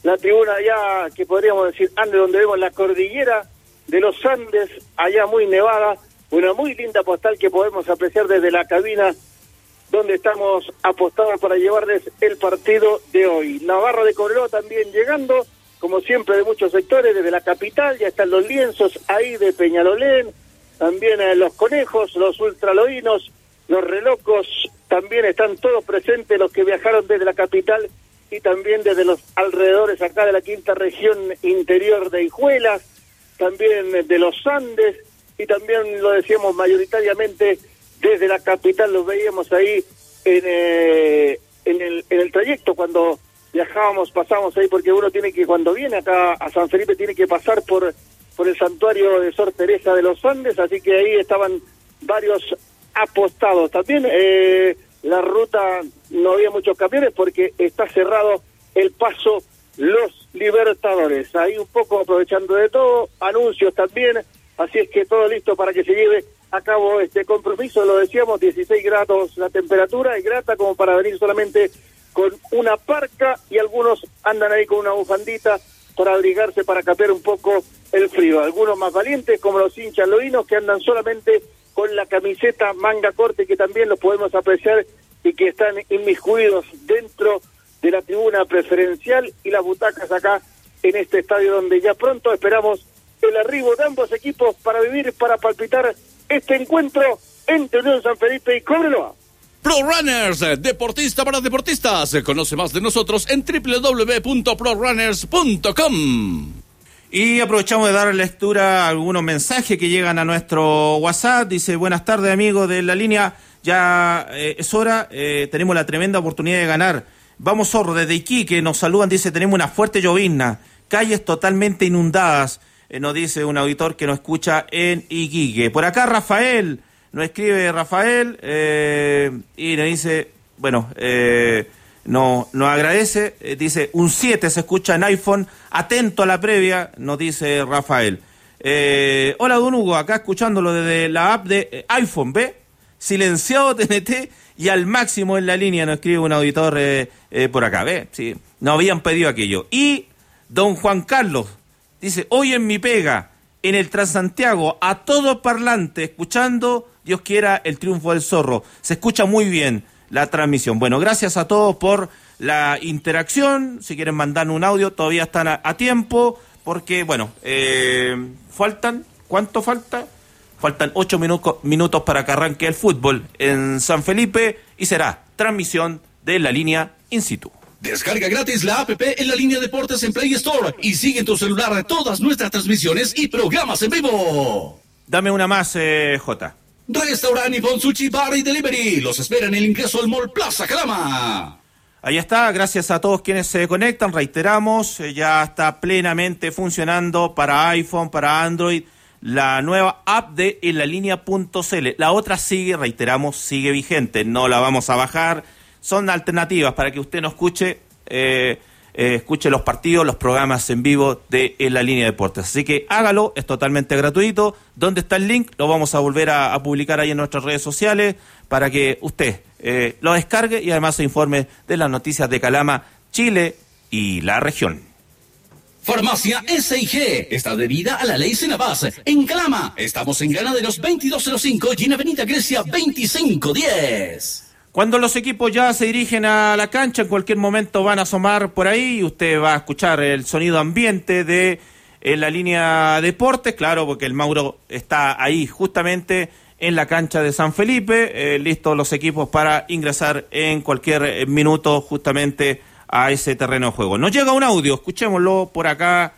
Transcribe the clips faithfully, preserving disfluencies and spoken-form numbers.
la tribuna allá, que podríamos decir, ande donde vemos la cordillera de los Andes, allá muy nevada, una muy linda postal que podemos apreciar desde la cabina donde estamos apostados para llevarles el partido de hoy. Navarro de Cobreloa también llegando, como siempre, de muchos sectores, desde la capital, ya están los lienzos ahí de Peñalolén, también eh, los conejos, los ultraloínos, los relocos, también están todos presentes los que viajaron desde la capital y también desde los alrededores acá de la quinta región interior de Hijuelas, también de los Andes, y también lo decíamos mayoritariamente desde la capital, los veíamos ahí en, eh, en, el, en el trayecto cuando viajábamos, pasamos ahí, porque uno tiene que, cuando viene acá a San Felipe, tiene que pasar por, por el santuario de Sor Teresa de los Andes, así que ahí estaban varios apostados. También eh, la ruta, no había muchos camiones porque está cerrado el paso Los Libertadores. Ahí un poco aprovechando de todo, anuncios también, así es que todo listo para que se lleve a cabo este compromiso. Lo decíamos, dieciséis grados la temperatura, y grata como para venir solamente con una parca, y algunos andan ahí con una bufandita para abrigarse, para capear un poco el frío. Algunos más valientes, como los hinchas loínos, que andan solamente con la camiseta manga corte, que también los podemos apreciar y que están inmiscuidos dentro de la tribuna preferencial y las butacas acá en este estadio, donde ya pronto esperamos el arribo de ambos equipos para vivir, para palpitar este encuentro entre Unión San Felipe y Cobreloa. Pro Runners, deportista para deportistas. Conoce más de nosotros en doble u doble u doble u punto pro runners punto com. Y aprovechamos de dar lectura a algunos mensajes que llegan a nuestro WhatsApp. Dice: buenas tardes, amigos de la línea. Ya eh, es hora, eh, tenemos la tremenda oportunidad de ganar. Vamos, Zorro, desde Iquique nos saludan. Dice: tenemos una fuerte llovizna, calles totalmente inundadas. Eh, nos dice un auditor que nos escucha en Iquique. Por acá Rafael, nos escribe Rafael eh, y nos dice, bueno, eh, no, nos agradece, eh, dice, un siete se escucha en iPhone, atento a la previa, nos dice Rafael. Eh, hola, don Hugo, acá escuchándolo desde la app de eh, iPhone, ¿ve? Silenciado T N T y al máximo en la línea, nos escribe un auditor eh, eh, por acá, ¿ve? Sí, nos habían pedido aquello. Y don Juan Carlos dice: hoy en mi pega, en el Transantiago, a todo parlante, escuchando, Dios quiera, el triunfo del Zorro. Se escucha muy bien la transmisión. Bueno, gracias a todos por la interacción. Si quieren mandar un audio, todavía están a, a tiempo, porque, bueno, eh, faltan, ¿cuánto falta? Faltan ocho minutos, minutos para que arranque el fútbol en San Felipe, y será transmisión de La Línea in situ. Descarga gratis la app en La Línea Deportes en Play Store y sigue en tu celular todas nuestras transmisiones y programas en vivo. Dame una más, eh, Jota. Restaurante Nippon Sushi Bar y Delivery. Los espera en el ingreso al Mall Plaza Calama. Ahí está, gracias a todos quienes se conectan. Reiteramos, eh, ya está plenamente funcionando para iPhone, para Android, la nueva app de en la línea punto c l. La otra sigue, reiteramos, sigue vigente. No la vamos a bajar. Son alternativas para que usted no escuche, eh, eh, escuche los partidos, los programas en vivo de En la Línea Deportes. Así que hágalo, es totalmente gratuito. ¿Dónde está el link? Lo vamos a volver a, a publicar ahí en nuestras redes sociales para que usted eh, lo descargue y además se informe de las noticias de Calama, Chile y la región. Farmacia S I G está adherida a la ley Senabas. En Calama, estamos en Ganaderos veintidós cero cinco y en Avenida Grecia veinticinco diez. Cuando los equipos ya se dirigen a la cancha, en cualquier momento van a asomar por ahí y usted va a escuchar el sonido ambiente de en La Línea Deportes, claro, porque el Mauro está ahí justamente en la cancha de San Felipe, eh, listos los equipos para ingresar en cualquier minuto justamente a ese terreno de juego. Nos llega un audio, escuchémoslo por acá.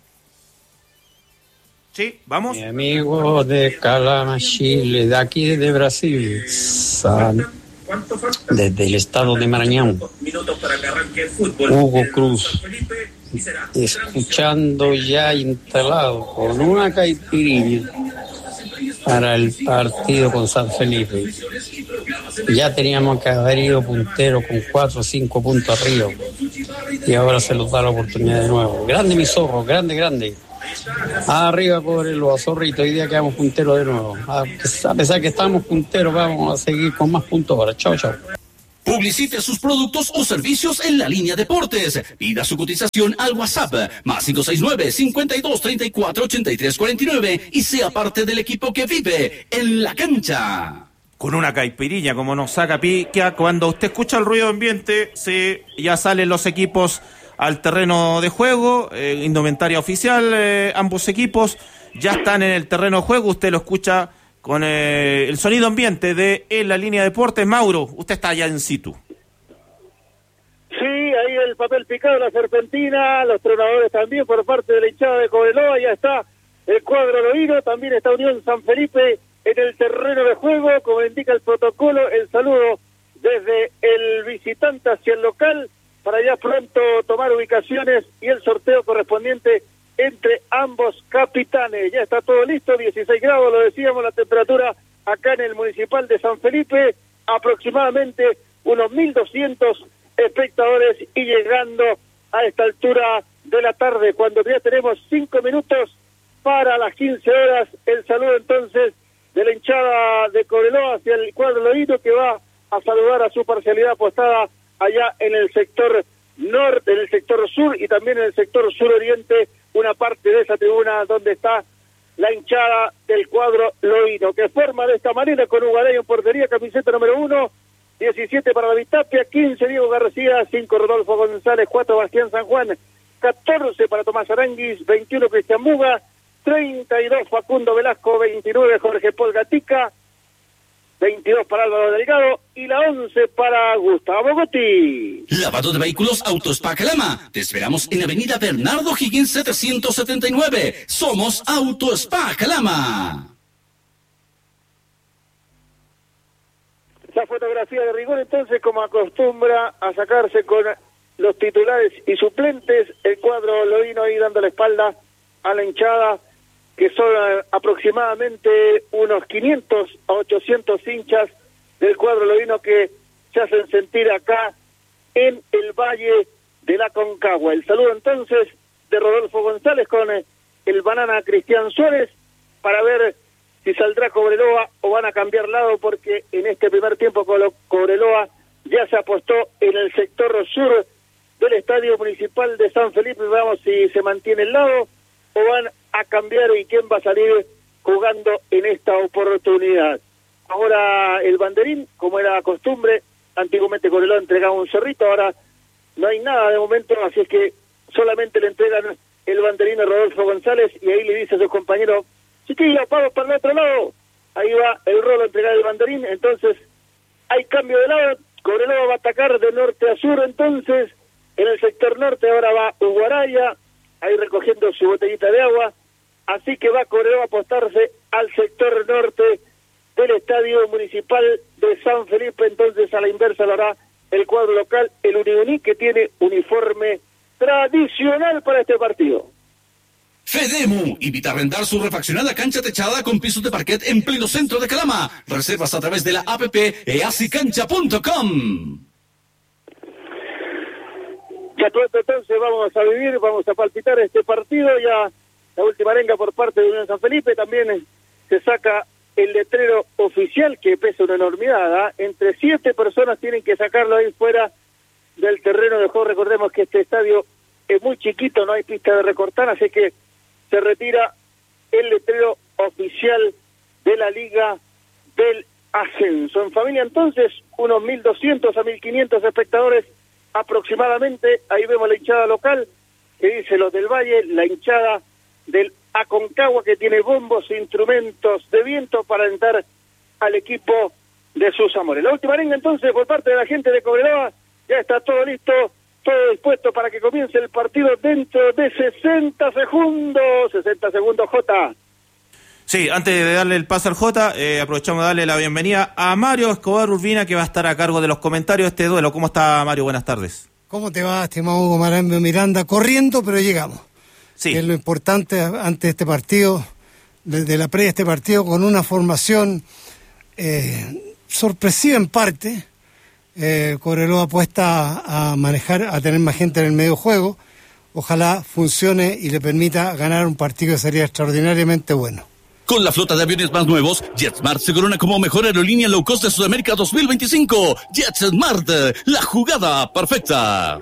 Sí, vamos. Mi amigo de Calama, Chile, de aquí de Brasil, San... desde el estado de Maranhão, Hugo Cruz, escuchando ya instalado con una caipirinha para el partido con San Felipe. Ya teníamos que haber ido puntero con cuatro o cinco puntos arriba y ahora se nos da la oportunidad de nuevo. Grande mi Zorro, grande, grande. Arriba por los Zorritos, hoy día quedamos punteros de nuevo. A pesar que estamos punteros, vamos a seguir con más puntos ahora. Chao, chao. Publicite sus productos o servicios en La Línea Deportes. Pida su cotización al WhatsApp más cinco seis nueve, cinco dos, tres cuatro, ocho tres cuatro nueve y sea parte del equipo que vive en la cancha. Con una caipiriña, como nos saca pica, cuando usted escucha el ruido ambiente, se, ya salen los equipos al terreno de juego, eh, indumentaria oficial, eh, ambos equipos ya están en el terreno de juego, usted lo escucha con eh, el sonido ambiente de En La Línea Deportes. Mauro, usted está allá en situ. Sí, ahí el papel picado, la serpentina, los tronadores también por parte de la hinchada de Cobreloa, ya está el cuadro loíno, también está Unión San Felipe en el terreno de juego, como indica el protocolo, el saludo desde el visitante hacia el local, para ya pronto tomar ubicaciones y el sorteo correspondiente entre ambos capitanes. Ya está todo listo, dieciséis grados, lo decíamos, la temperatura acá en el Municipal de San Felipe, aproximadamente unos mil doscientos espectadores y llegando a esta altura de la tarde, cuando ya tenemos cinco minutos para las quince horas, el saludo entonces de la hinchada de Cobreloa hacia el cuadro loíno, que va a saludar a su parcialidad apostada allá en el sector norte, en el sector sur y también en el sector suroriente, una parte de esa tribuna donde está la hinchada del cuadro loíno, que forma de esta manera con Ugaray en portería, camiseta número uno, diecisiete para David Tapia, quince Diego García, cinco Rodolfo González, cuatro Bastián San Juan, catorce para Tomás Aranguis, veintiuno Cristian Muga, treinta y dos Facundo Velasco, veintinueve Jorge Paul Gatica, veintidós para Álvaro Delgado y la once para Gustavo Gotti. Lavado de vehículos Autospa Calama. Te esperamos en Avenida Bernardo Higgins setecientos setenta y nueve. Somos Autospa Calama. La fotografía de rigor, entonces, como acostumbra a sacarse con los titulares y suplentes, el cuadro loíno ahí dando la espalda a la hinchada, que son aproximadamente unos quinientos a ochocientos hinchas del cuadro loíno que se hacen sentir acá en el Valle de la Concagua. El saludo entonces de Rodolfo González con el banana Cristian Suárez para ver si saldrá Cobreloa o van a cambiar lado, porque en este primer tiempo Cobreloa ya se apostó en el sector sur del Estadio Municipal de San Felipe. Veamos si se mantiene el lado o van a cambiar y quién va a salir jugando en esta oportunidad. Ahora el banderín, como era costumbre, antiguamente Cobreloa entregaba un cerrito, ahora no hay nada de momento, así es que solamente le entregan el banderín a Rodolfo González y ahí le dice a sus compañeros: chiquillos, vamos para el otro lado. Ahí va el rolo a entregar el banderín, entonces hay cambio de lado, Cobreloa va a atacar de norte a sur, entonces en el sector norte ahora va Uguaraya, ahí recogiendo su botellita de agua, así que va Cobreloa a apostarse al sector norte del Estadio Municipal de San Felipe, entonces a la inversa lo hará el cuadro local, el Uniuní, que tiene uniforme tradicional para este partido. Fedemu invita a arrendar su refaccionada cancha techada con pisos de parquet en pleno centro de Calama. Reservas a través de la app easicancha punto com. Ya pronto entonces vamos a vivir, vamos a palpitar este partido, ya la última arenga por parte de Unión San Felipe, también se saca el letrero oficial que pesa una enormidad, ¿eh? Entre siete personas tienen que sacarlo ahí fuera del terreno de juego. Recordemos que este estadio es muy chiquito, no hay pista de recortar, así que se retira el letrero oficial de la Liga del Ascenso. En familia entonces, unos mil doscientos a mil quinientos espectadores aproximadamente. Ahí vemos la hinchada local, que dice los del Valle, la hinchada del Aconcagua, que tiene bombos e instrumentos de viento para alentar al equipo de sus amores. La última arenga entonces por parte de la gente de Cobreloa, ya está todo listo, todo dispuesto para que comience el partido dentro de sesenta segundos. sesenta segundos, Jota. Sí, antes de darle el paso al Jota, eh, aprovechamos de darle la bienvenida a Mario Escobar Urbina, que va a estar a cargo de los comentarios de este duelo. ¿Cómo está, Mario? Buenas tardes. ¿Cómo te va, estimado Hugo Marambio Miranda? Corriendo, pero llegamos. Sí. Es lo importante ante este partido, desde la previa de este partido, con una formación eh, sorpresiva en parte. Eh, Cobreloa apuesta a manejar, a tener más gente en el medio juego. Ojalá funcione y le permita ganar un partido que sería extraordinariamente bueno. Con la flota de aviones más nuevos, JetSmart se corona como mejor aerolínea low cost de Sudamérica dos mil veinticinco. JetSmart, la jugada perfecta.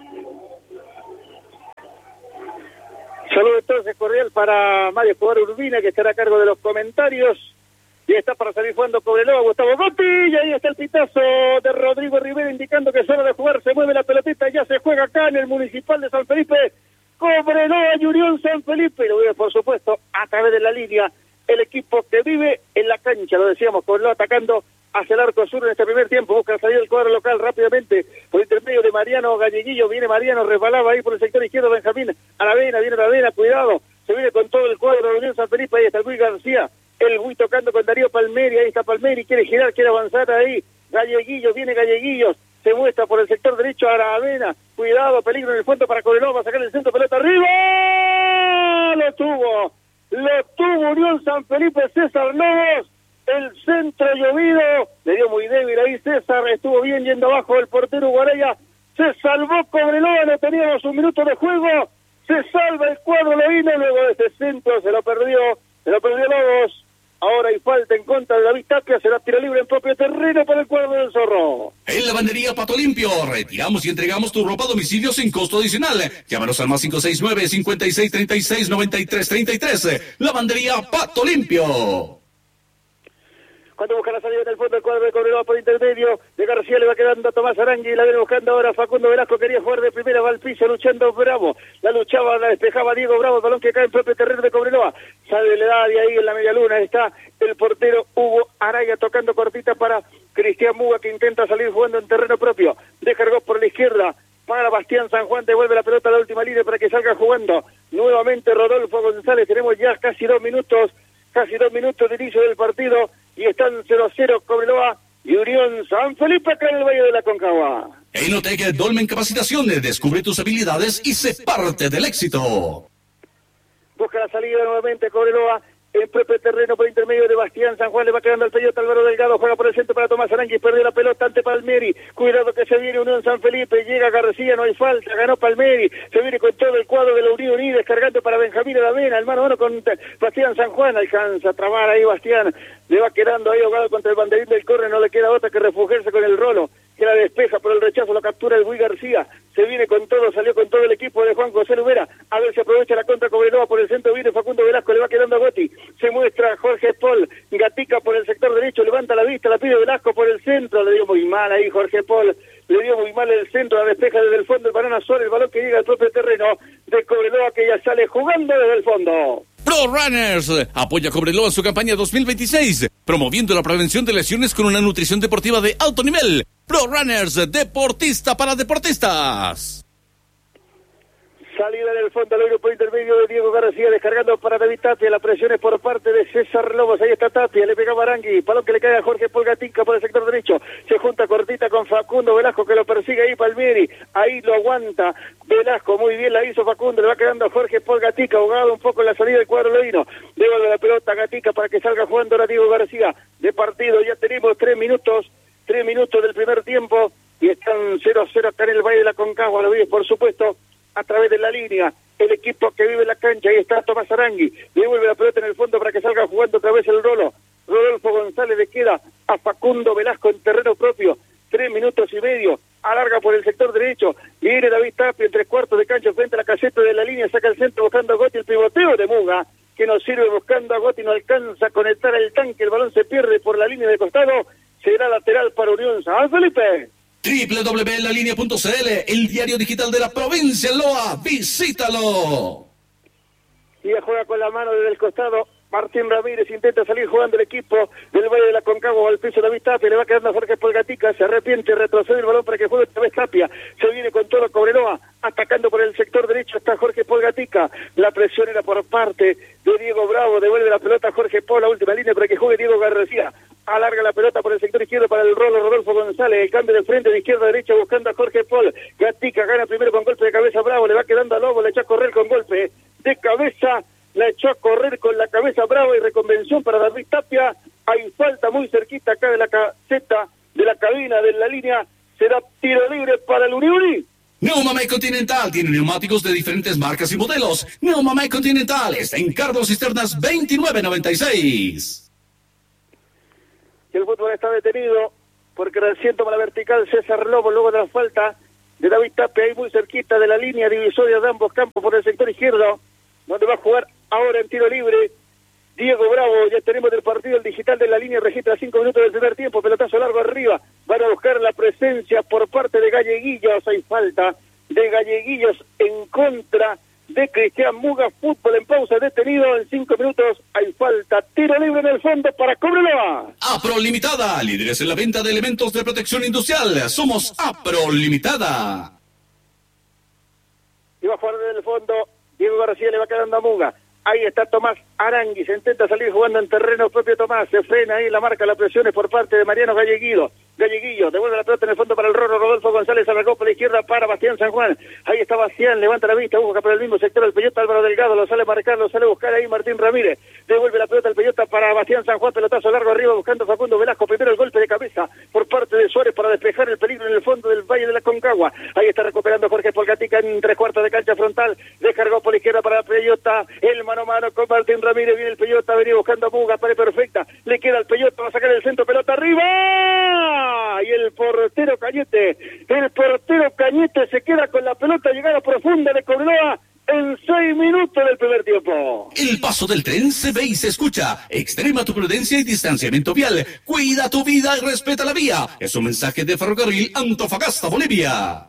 Saludos entonces cordial para Mario Escobar Urbina, que estará a cargo de los comentarios. Y está para salir jugando Cobreloa, Gustavo Gotti, y ahí está el pitazo de Rodrigo Rivera indicando que es hora de jugar, se mueve la pelotita, ya se juega acá en el Municipal de San Felipe, Cobreloa y Unión San Felipe, lo vive por supuesto a través de la línea, el equipo que vive en la cancha, lo decíamos, Cobreloa atacando hacia el arco sur en este primer tiempo, busca salir del cuadro local rápidamente, por intermedio de Mariano Galleguillo, viene Mariano, resbalaba ahí por el sector izquierdo, Benjamín Aravena, viene Aravena, cuidado, se viene con todo el cuadro de Unión San Felipe, ahí está el Luis García, el Gui tocando con Darío Palmeri, ahí está Palmeri, quiere girar, quiere avanzar ahí, Galleguillo, viene Galleguillos, se muestra por el sector derecho a Aravena, cuidado, peligro en el fondo para Cobreloa, va a sacar el centro, pelota arriba, lo tuvo, lo tuvo Unión San Felipe, César Lobos, el centro llovido, le dio muy débil ahí César, estuvo bien yendo abajo el portero Guaraya, se salvó Cobreloa, no teníamos un minuto de juego, se salva el cuadro Leino, luego de este centro se lo perdió, se lo perdió Lobos. Ahora hay falta en contra de David Tapia, será tiro libre en propio terreno para el cuadro del Zorro. En Lavandería Pato Limpio, retiramos y entregamos tu ropa a domicilio sin costo adicional. Llámanos al más cinco seis nueve, cinco seis tres seis, nueve tres tres tres. Lavandería Pato Limpio. Cuando busca la salida en el fondo del cuadro de Cobreloa por intermedio, de García le va quedando a Tomás Arangui, la viene buscando ahora Facundo Velasco, quería jugar de primera, va al piso luchando Bravo, la luchaba, la despejaba Diego Bravo, el balón que cae en propio terreno de Cobreloa, sale le da de ahí en la media luna, está el portero Hugo Araya tocando cortita para Cristian Muga, que intenta salir jugando en terreno propio, deja el gol por la izquierda, para Bastián San Juan, devuelve la pelota a la última línea para que salga jugando, nuevamente Rodolfo González, tenemos ya casi dos minutos, casi dos minutos de inicio del partido, y están cero a cero Cobreloa y Unión San Felipe acá en el Valle de la Concagua. Enoteca Dolmen Capacitaciones, descubre tus habilidades y sé parte del éxito. Busca la salida nuevamente Cobreloa, en propio terreno por intermedio de Bastián San Juan, le va quedando el pelota Álvaro Delgado, juega por el centro para Tomás Arangui, perdió la pelota ante Palmeri, cuidado que se viene Unión San Felipe, llega García, no hay falta, ganó Palmeri, se viene con todo el cuadro de la Unión Unida, descargando para Benjamín Aravena, el mano a mano con Bastián San Juan, alcanza a trabar ahí Bastián, le va quedando ahí ahogado contra el banderín del córner, no le queda otra que refugiarse con el Rolo, que la despeja por el rechazo, la captura el Luis García, se viene con todo, salió con todo el equipo de Juan José Lubera, a ver si aprovecha la contra Cobreloa, por el centro viene Facundo Velasco, le va quedando a Gotti, se muestra Jorge Paul, Gatica por el sector derecho, levanta la vista, la pide Velasco por el centro, le dio muy mal ahí Jorge Paul, le dio muy mal el centro, la despeja desde el fondo el Banana Suárez, el balón que llega al propio terreno de Cobreloa, que ya sale jugando desde el fondo. Pro Runners apoya a Cobreloa en su campaña dos mil veintiséis, promoviendo la prevención de lesiones con una nutrición deportiva de alto nivel. Pro Runners, deportista para deportistas. Salida del fondo, al por intermedio de Diego García, descargando para David Tapia, la presión es por parte de César Lobos, ahí está Tapia, le pega Arangui, balón que le cae a Jorge Polgatica por el sector derecho, se junta cortita con Facundo Velasco que lo persigue ahí Palmieri, ahí lo aguanta Velasco, muy bien la hizo Facundo, le va quedando a Jorge Polgatica, ahogado un poco en la salida del cuadro leíno, devuelve la pelota a Gatica para que salga jugando ahora Diego García, de partido, ya tenemos tres minutos, tres minutos del primer tiempo, y están cero a cero acá en el Valle de la Concagua, lo vives por supuesto, a través de la línea, el equipo que vive en la cancha, ahí está Tomás Arangui, devuelve la pelota en el fondo para que salga jugando otra vez el Rolo, Rodolfo González le queda a Facundo Velasco en terreno propio, tres minutos y medio, alarga por el sector derecho, viene David Tapia en tres cuartos de cancha frente a la caseta de la línea, saca el centro buscando a Gotti, el pivoteo de Muga, que nos sirve buscando a Gotti, no alcanza a conectar el tanque, el balón se pierde por la línea de costado, será lateral para Unión San Felipe. doble u doble u doble u punto la línea punto c l, el diario digital de la provincia de Loa. ¡Visítalo! Y ya juega con la mano desde el costado. Martín Ramírez intenta salir jugando el equipo del Valle de la Concagua al piso de David Tapia, le va quedando a Jorge Polgatica, se arrepiente, retrocede el balón para que juegue otra vez Tapia, se viene con todo Cobreloa, atacando por el sector derecho está Jorge Polgatica, la presión era por parte de Diego Bravo, devuelve la pelota a Jorge Pol, la última línea para que juegue Diego García, alarga la pelota por el sector izquierdo para el Rolo Rodolfo González, el cambio de frente de izquierda a derecha buscando a Jorge Pol, Gatica gana primero con golpe de cabeza Bravo, le va quedando a Lobo, le echa a correr con golpe de cabeza, la echó a correr con la cabeza Bravo y reconvención para David Tapia, hay falta muy cerquita acá de la caseta, de la cabina, de la línea, será tiro libre para el Uniuni. Neumamec Continental tiene neumáticos de diferentes marcas y modelos. Neumamec Continental está en Carlos Cisternas veintinueve noventa y seis. Y el fútbol está detenido porque recién toma la vertical César Lobo luego de la falta de David Tapia, ahí muy cerquita de la línea divisoria de ambos campos por el sector izquierdo, donde va a jugar ahora en tiro libre Diego Bravo. Ya tenemos del partido el digital de la línea, registra cinco minutos del primer tiempo, pelotazo largo arriba, van a buscar la presencia por parte de Galleguillos, hay falta de Galleguillos en contra de Cristian Muga. Fútbol en pausa detenido en cinco minutos, hay falta, tiro libre en el fondo para Cobreloa. Apro Limitada, líderes en la venta de elementos de protección industrial, somos Apro Limitada. Y va a jugar desde el fondo, Diego García le va quedando a Muga. Ahí está Tomás Arangui, se intenta salir jugando en terreno propio Tomás, se frena ahí la marca, la presión es por parte de Mariano Galleguillo. Galleguillo, devuelve la pelota en el fondo para el Roro, Rodolfo González arrancó por la izquierda para Bastián San Juan. Ahí está Bastián, levanta la vista, busca por el mismo sector el Peyota, Álvaro Delgado, lo sale a marcar, lo sale a buscar ahí Martín Ramírez. Devuelve la pelota el Peyota para Bastián San Juan, pelotazo largo arriba buscando Facundo Velasco, primero el golpe de cabeza por parte de Suárez para despejar el peligro en el fondo del Valle de la Concagua. Ahí está recuperando Jorge Polcatica en tres cuartos de cancha frontal, descargó por la izquierda para el Peyota, el mano a mano con Martín Ramírez, viene el Peyota, venía buscando a Muga, pared perfecta, le queda al Peyota, va a sacar el centro, pelota arriba, y el portero Cañete, el portero Cañete se queda con la pelota, llegada profunda de Cobreloa en seis minutos del primer tiempo. El paso del tren se ve y se escucha. Extrema tu prudencia y distanciamiento vial. Cuida tu vida y respeta la vía. Es un mensaje de Ferrocarril Antofagasta, Bolivia.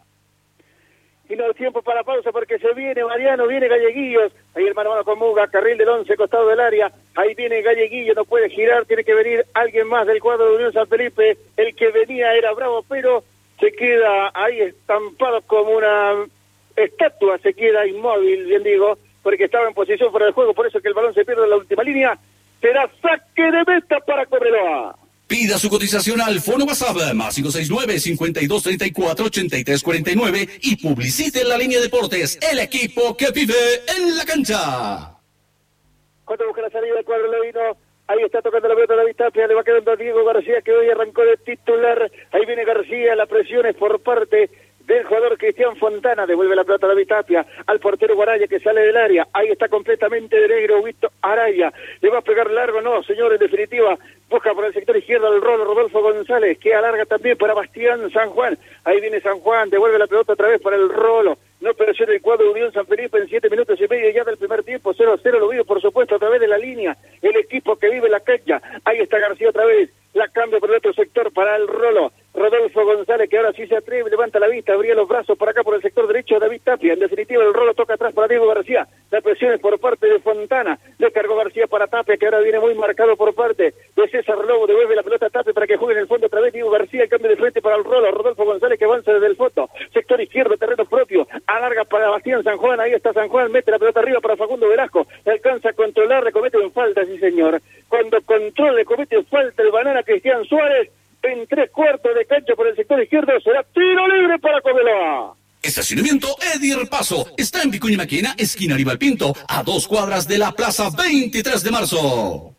Y no hay tiempo para pausa porque se viene Mariano, viene Galleguillos, ahí el mano a mano con Muga, carril del once, costado del área, ahí viene Galleguillo, no puede girar, tiene que venir alguien más del cuadro de Unión San Felipe, el que venía era Bravo, pero se queda ahí estampado como una estatua, se queda inmóvil, bien digo, porque estaba en posición fuera del juego, por eso que el balón se pierde en la última línea, será saque de meta para Cobreloa. Pida su cotización al Fono WhatsApp más cinco seis nueve, cinco dos tres cuatro, ocho tres cuatro nueve y publicite en la línea Deportes, el equipo que vive en la cancha. Cuando busca la salida del cuadro levino, ahí está tocando la pelota de David Tapia, le va quedando a Diego García que hoy arrancó de titular, ahí viene García, la presión es por parte del jugador Cristian Fontana, devuelve la pelota a David Tapia, al portero Araya que sale del área, ahí está completamente de negro Víctor Araya, le va a pegar largo, no señor, en definitiva, busca por el sector izquierdo al Rolo Rodolfo González, que alarga también para Bastián San Juan, ahí viene San Juan, devuelve la pelota otra vez para el Rolo, no presiona el cuadro de Unión San Felipe en siete minutos y medio ya del primer tiempo, cero a cero, lo vive por supuesto a través de la línea, el equipo que vive la cancha, ahí está García otra vez, la cambia por el otro sector para el Rolo, Rodolfo González que ahora sí se atreve, levanta la vista, abría los brazos por acá por el sector derecho de David Tapia, en definitiva el Rolo toca atrás para Diego García, la presión es por parte de Fontana, le cargó García para Tapia que ahora viene muy marcado por parte de César Lobo, devuelve la pelota a Tapia para que juegue en el fondo otra vez Diego García, el cambio de frente para el Rolo, Rodolfo González que avanza desde el fondo, sector izquierdo, terreno propio, alarga para Bastián San Juan, ahí está San Juan, mete la pelota arriba para Facundo Velasco, alcanza a controlar, le comete un falta, sí señor, cuando controla, le comete un falta el banana Cristian Suárez, en tres cuartos de cancha por el sector izquierdo, será tiro libre para Cobreloa. Estacionamiento Edir Paso está en Vicuña Maquena, esquina Rival Pinto, a dos cuadras de la Plaza veintitrés de marzo.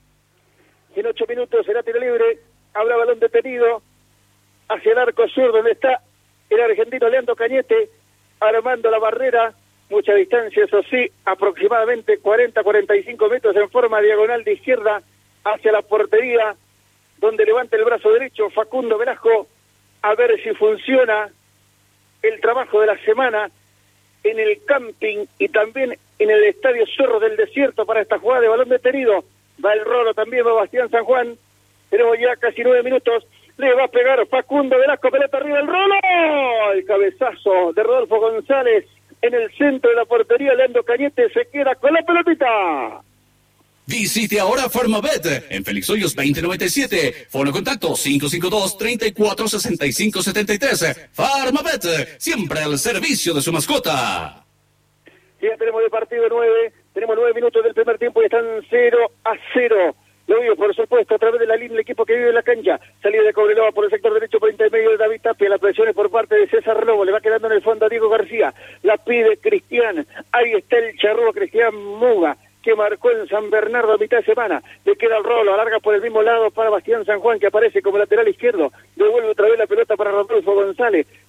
En ocho minutos será tiro libre, habrá balón detenido hacia el arco sur donde está el argentino Leandro Cañete, armando la barrera, mucha distancia, eso sí, aproximadamente cuarenta a cuarenta y cinco metros en forma diagonal de izquierda hacia la portería, donde levanta el brazo derecho Facundo Velasco, a ver si funciona el trabajo de la semana en el camping y también en el Estadio Cerro del Desierto para esta jugada de balón detenido. Va el Rolo, también va Bastián San Juan, tenemos ya casi nueve minutos, le va a pegar Facundo Velasco, pelota arriba el Rolo, el cabezazo de Rodolfo González en el centro de la portería, Leandro Cañete se queda con la pelotita. Visite ahora Farmabet en Félix Hoyos veinte noventa y siete. Fono contacto cinco cinco dos, treinta y cuatro, sesenta y cinco setenta y tres. Farmabet, siempre al servicio de su mascota. Ya tenemos el partido nueve, tenemos nueve minutos del primer tiempo y están cero a cero. Lo vio, por supuesto, a través de la línea del equipo que vive en la cancha. Salida de Cobreloa por el sector derecho por intermedio de David Tapia. La presión es por parte de César Lobo. Le va quedando en el fondo a Diego García. La pide Cristian. Ahí está el charrúa Cristian Muga, que marcó en San Bernardo a mitad de semana, le queda el Rolo, alarga por el mismo lado para Bastián San Juan, que aparece como lateral izquierdo, devuelve otra vez la pelota para Rodolfo González,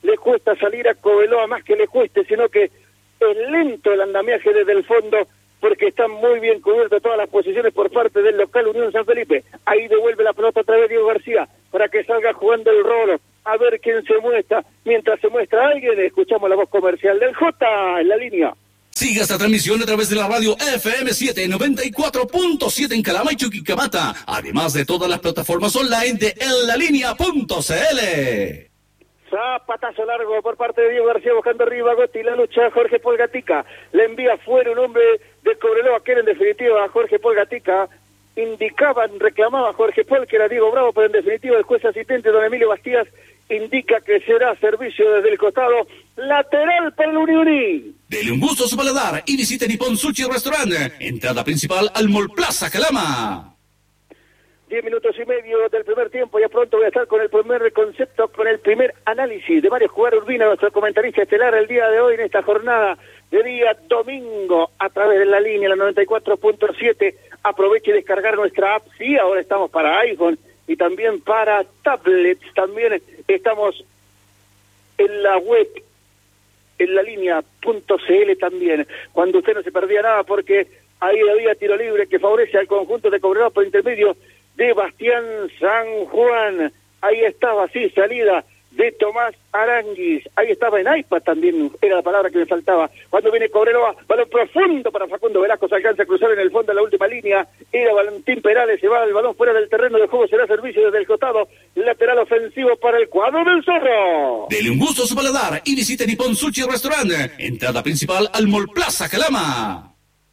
le cuesta salir a Cobreloa, más que le cueste, sino que es lento el andamiaje desde el fondo, porque están muy bien cubiertas todas las posiciones por parte del local Unión San Felipe. Ahí devuelve la pelota otra vez Diego García, para que salga jugando el Rolo, a ver quién se muestra. Mientras se muestra alguien, escuchamos la voz comercial del J en la línea. Siga esta transmisión a través de la radio F M siete noventa y cuatro punto siete en Calama y Chuquicamata, además de todas las plataformas online de en la línea punto c l. Zapatazo largo por parte de Diego García buscando arriba Gotti, la lucha Jorge Polgatica, le envía fuera un hombre de Cobreloa que era en definitiva a Jorge Polgatica, indicaban, reclamaba Jorge Pol que era Diego Bravo, pero en definitiva el juez asistente don Emilio Bastías indica que será servicio desde el costado lateral para el Unión. Dele un gusto a su paladar y visite Nippon Sushi Restaurant, entrada principal al Mall Plaza Calama. Diez minutos y medio del primer tiempo, ya pronto voy a estar con el primer concepto, con el primer análisis de Mario Jugar Urbina, nuestro comentarista estelar el día de hoy en esta jornada de día domingo a través de la línea, la noventa y cuatro punto siete. Aproveche y descargar nuestra app, sí, ahora estamos para iPhone y también para tablets, también estamos en la web, en la línea punto c l también, cuando usted no se perdía nada, porque ahí había tiro libre que favorece al conjunto de Cobreloa por intermedio de Bastián San Juan. Ahí estaba, sí, salida de Tomás Aranguis. Ahí estaba en iPad también, era la palabra que me faltaba. Cuando viene Cobreloa, balón profundo para Facundo Velasco, se alcanza a cruzar en el fondo de la última línea. Era Valentín Perales, se va el balón fuera del terreno de juego, será servicio desde el costado, lateral ofensivo para el cuadro del Zorro. Dele un gusto a su paladar y visite Nippon Sushi Restaurant, entrada principal al Mall Plaza Calama.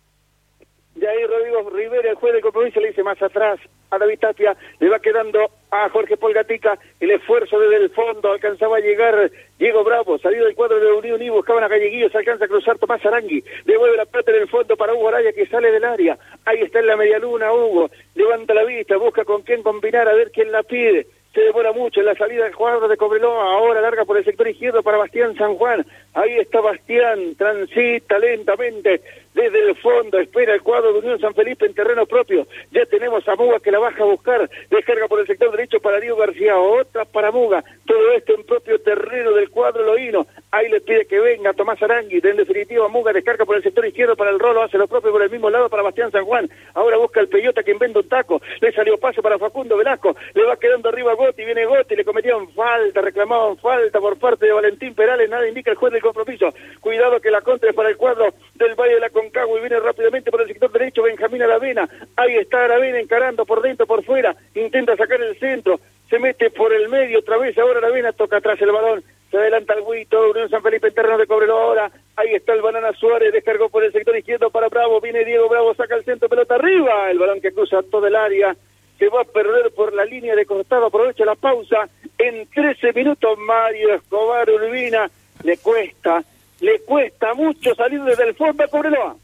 De ahí Rodrigo Rivera, el juez de compromiso, le dice más atrás a David Tapia, le va quedando a Jorge Polgatica, el esfuerzo desde el fondo, alcanzaba a llegar Diego Bravo, salido del cuadro de la Unión y buscaban a Galleguillo, se alcanza a cruzar Tomás Arangui, devuelve la pelota en el fondo para Hugo Araya que sale del área, ahí está en la medialuna Hugo, levanta la vista, busca con quién combinar, a ver quién la pide, se demora mucho en la salida del cuadro de Cobreloa, ahora larga por el sector izquierdo para Bastián San Juan, ahí está Bastián, transita lentamente desde el fondo, espera el cuadro de Unión San Felipe en terreno propio, ya tenemos a Muga que la baja a buscar, descarga por el sector derecho para Diego García, otra para Muga, todo esto en propio terreno del cuadro loíno, ahí le pide que venga Tomás Arangui, en definitiva Muga descarga por el sector izquierdo para el Rolo, hace lo propio por el mismo lado para Bastián San Juan, ahora busca el Peyota que inventa un taco, le salió paso para Facundo Velasco, le va quedando arriba Gotti, viene Gotti, le cometían falta, reclamaban falta por parte de Valentín Perales, nada indica el juez del compromiso, cuidado que la contra es para el cuadro del Valle de la Concagua y viene rápidamente por el sector derecho Benjamín Aravena, ahí está Aravena encarando por dentro, por fuera, intenta sacar el centro, se mete por el medio otra vez, ahora Aravena toca atrás el balón, se adelanta el Huito, Unión San Felipe en terreno de Cobreloa ahora, ahí está el Banana Suárez, descargó por el sector izquierdo para Bravo, viene Diego Bravo, saca el centro, pelota arriba, el balón que cruza todo el área, se va a perder por la línea de costado, aprovecha la pausa, en trece minutos Mario Escobar Urbina, le cuesta, le cuesta mucho salir desde el fondo a Cobreloa.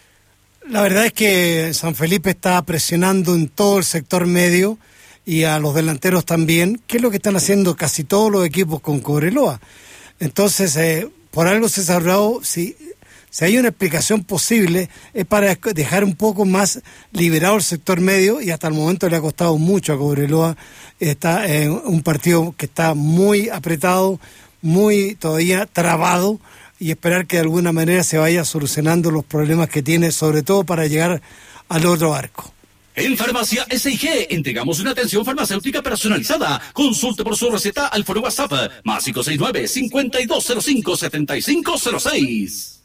La verdad es que San Felipe está presionando en todo el sector medio y a los delanteros también, que es lo que están haciendo casi todos los equipos con Cobreloa. Entonces, eh, por algo César Bravo, si, si hay una explicación posible, es para dejar un poco más liberado el sector medio, y hasta el momento le ha costado mucho a Cobreloa. Está en un partido que está muy apretado, muy todavía trabado, y esperar que de alguna manera se vaya solucionando los problemas que tiene, sobre todo para llegar al otro arco. En Farmacia S I G entregamos una atención farmacéutica personalizada. Consulte por su receta al foro WhatsApp más cinco seis nueve, cinco dos cero cinco, siete cinco cero seis.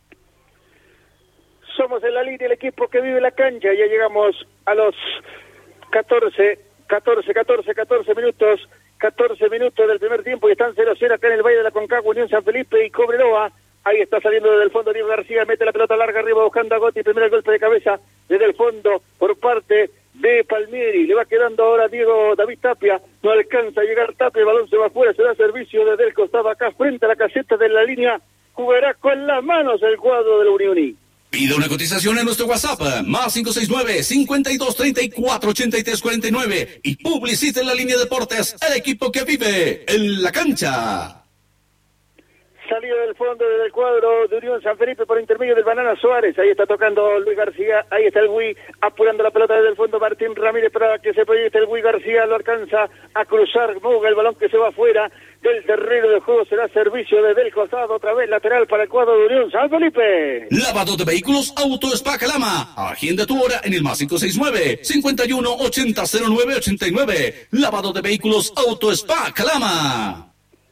Somos en la línea el equipo que vive la cancha, ya llegamos a los catorce, catorce, catorce, catorce minutos, catorce minutos del primer tiempo y están cero cero acá en el Valle de la Concagua, Unión San Felipe y Cobreloa. Ahí está saliendo desde el fondo Diego García, mete la pelota larga arriba buscando a Gotti, primer golpe de cabeza desde el fondo por parte de Palmieri, le va quedando ahora Diego David Tapia, no alcanza a llegar Tapia, el balón se va afuera, se da servicio desde el costado acá frente a la caseta de la línea, jugará con las manos el cuadro de la Unión. Pida una cotización en nuestro WhatsApp, más cinco seis nueve, cinco dos tres cuatro, ocho tres cuatro nueve y publicite en la línea Deportes, el equipo que vive en la cancha. Salido del fondo del cuadro de Unión San Felipe por intermedio del Banana Suárez, ahí está tocando Luis García, ahí está el Gui, apurando la pelota desde el fondo Martín Ramírez para que se proyecte el Gui García, lo alcanza a cruzar Muga, el balón que se va afuera, del terreno de juego. Será servicio desde el costado, otra vez lateral para el cuadro de Unión San Felipe. Lavado de vehículos Auto Spa Calama. Agenda tu hora en el más cinco seis nueve, cincuenta y uno, ochenta, cero nueve ochenta y nueve. Lavado de vehículos Auto Spa Calama.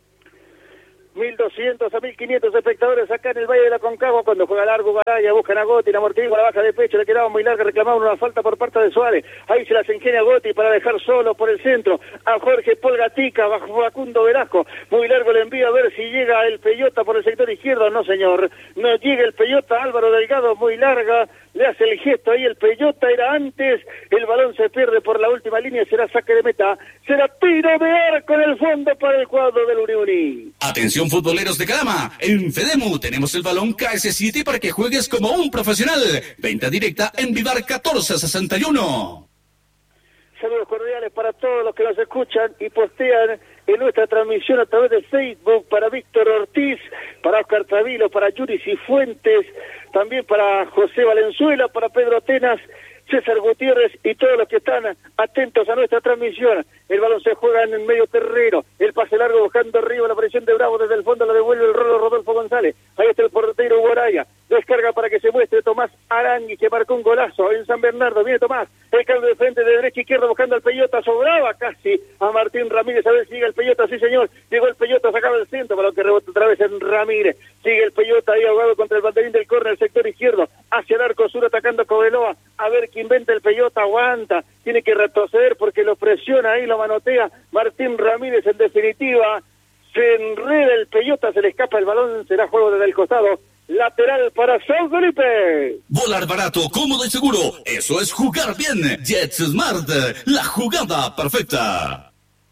mil doscientos a mil quinientos espectadores acá en el Valle de la Concagua cuando juega largo Garaya, buscan a Gotti, la amortigua, la baja de pecho, le quedaba muy larga, reclamaban una falta por parte de Suárez, ahí se las ingenia Gotti para dejar solo por el centro a Jorge Polgatica, bajo Facundo Velasco, muy largo le envía a ver si llega el Peyota por el sector izquierdo, no señor, no llega el Peyota, Álvaro Delgado, muy larga, le hace el gesto ahí el Peyota, era antes, el balón se pierde por la última línea, será saque de meta, será tiro de arco en el fondo para el cuadro del Uniuni. Atención futboleros de Calama, en Fedemu tenemos el balón K S siete para que juegues como un profesional. Venta directa en Vivar catorce sesenta y uno. Saludos cordiales para todos los que nos escuchan y postean en nuestra transmisión a través de Facebook, para Víctor Ortiz, para Oscar Travilo, para Yuri Cifuentes, también para José Valenzuela, para Pedro Atenas, César Gutiérrez y todos los que están atentos a nuestra transmisión. El balón se juega en el medio terreno, el pase largo buscando arriba, la presión de Bravo desde el fondo la devuelve el Rolo Rodolfo González, ahí está el portero Guaraya, descarga para que se muestre Tomás Arangui, que marcó un golazo en San Bernardo, viene Tomás, el cambio de frente de derecha a izquierda buscando al Peyota, sobraba casi a Martín Ramírez, a ver si llega el Peyota, sí señor, llegó el Peyota, sacaba el centro, para que rebota otra vez en Ramírez, sigue el Peyota ahí ahogado contra el banderín del córner, el sector izquierdo, hacia el arco sur atacando a Cobreloa, a ver quién inventa el Peyota, aguanta, tiene que retroceder porque lo presiona ahí, lo manotea Martín Ramírez, en definitiva, se enreda el Peyota, se le escapa el balón, será juego desde el costado, lateral para San Felipe. Volar barato, cómodo y seguro, eso es jugar bien. JetSmart, la jugada perfecta.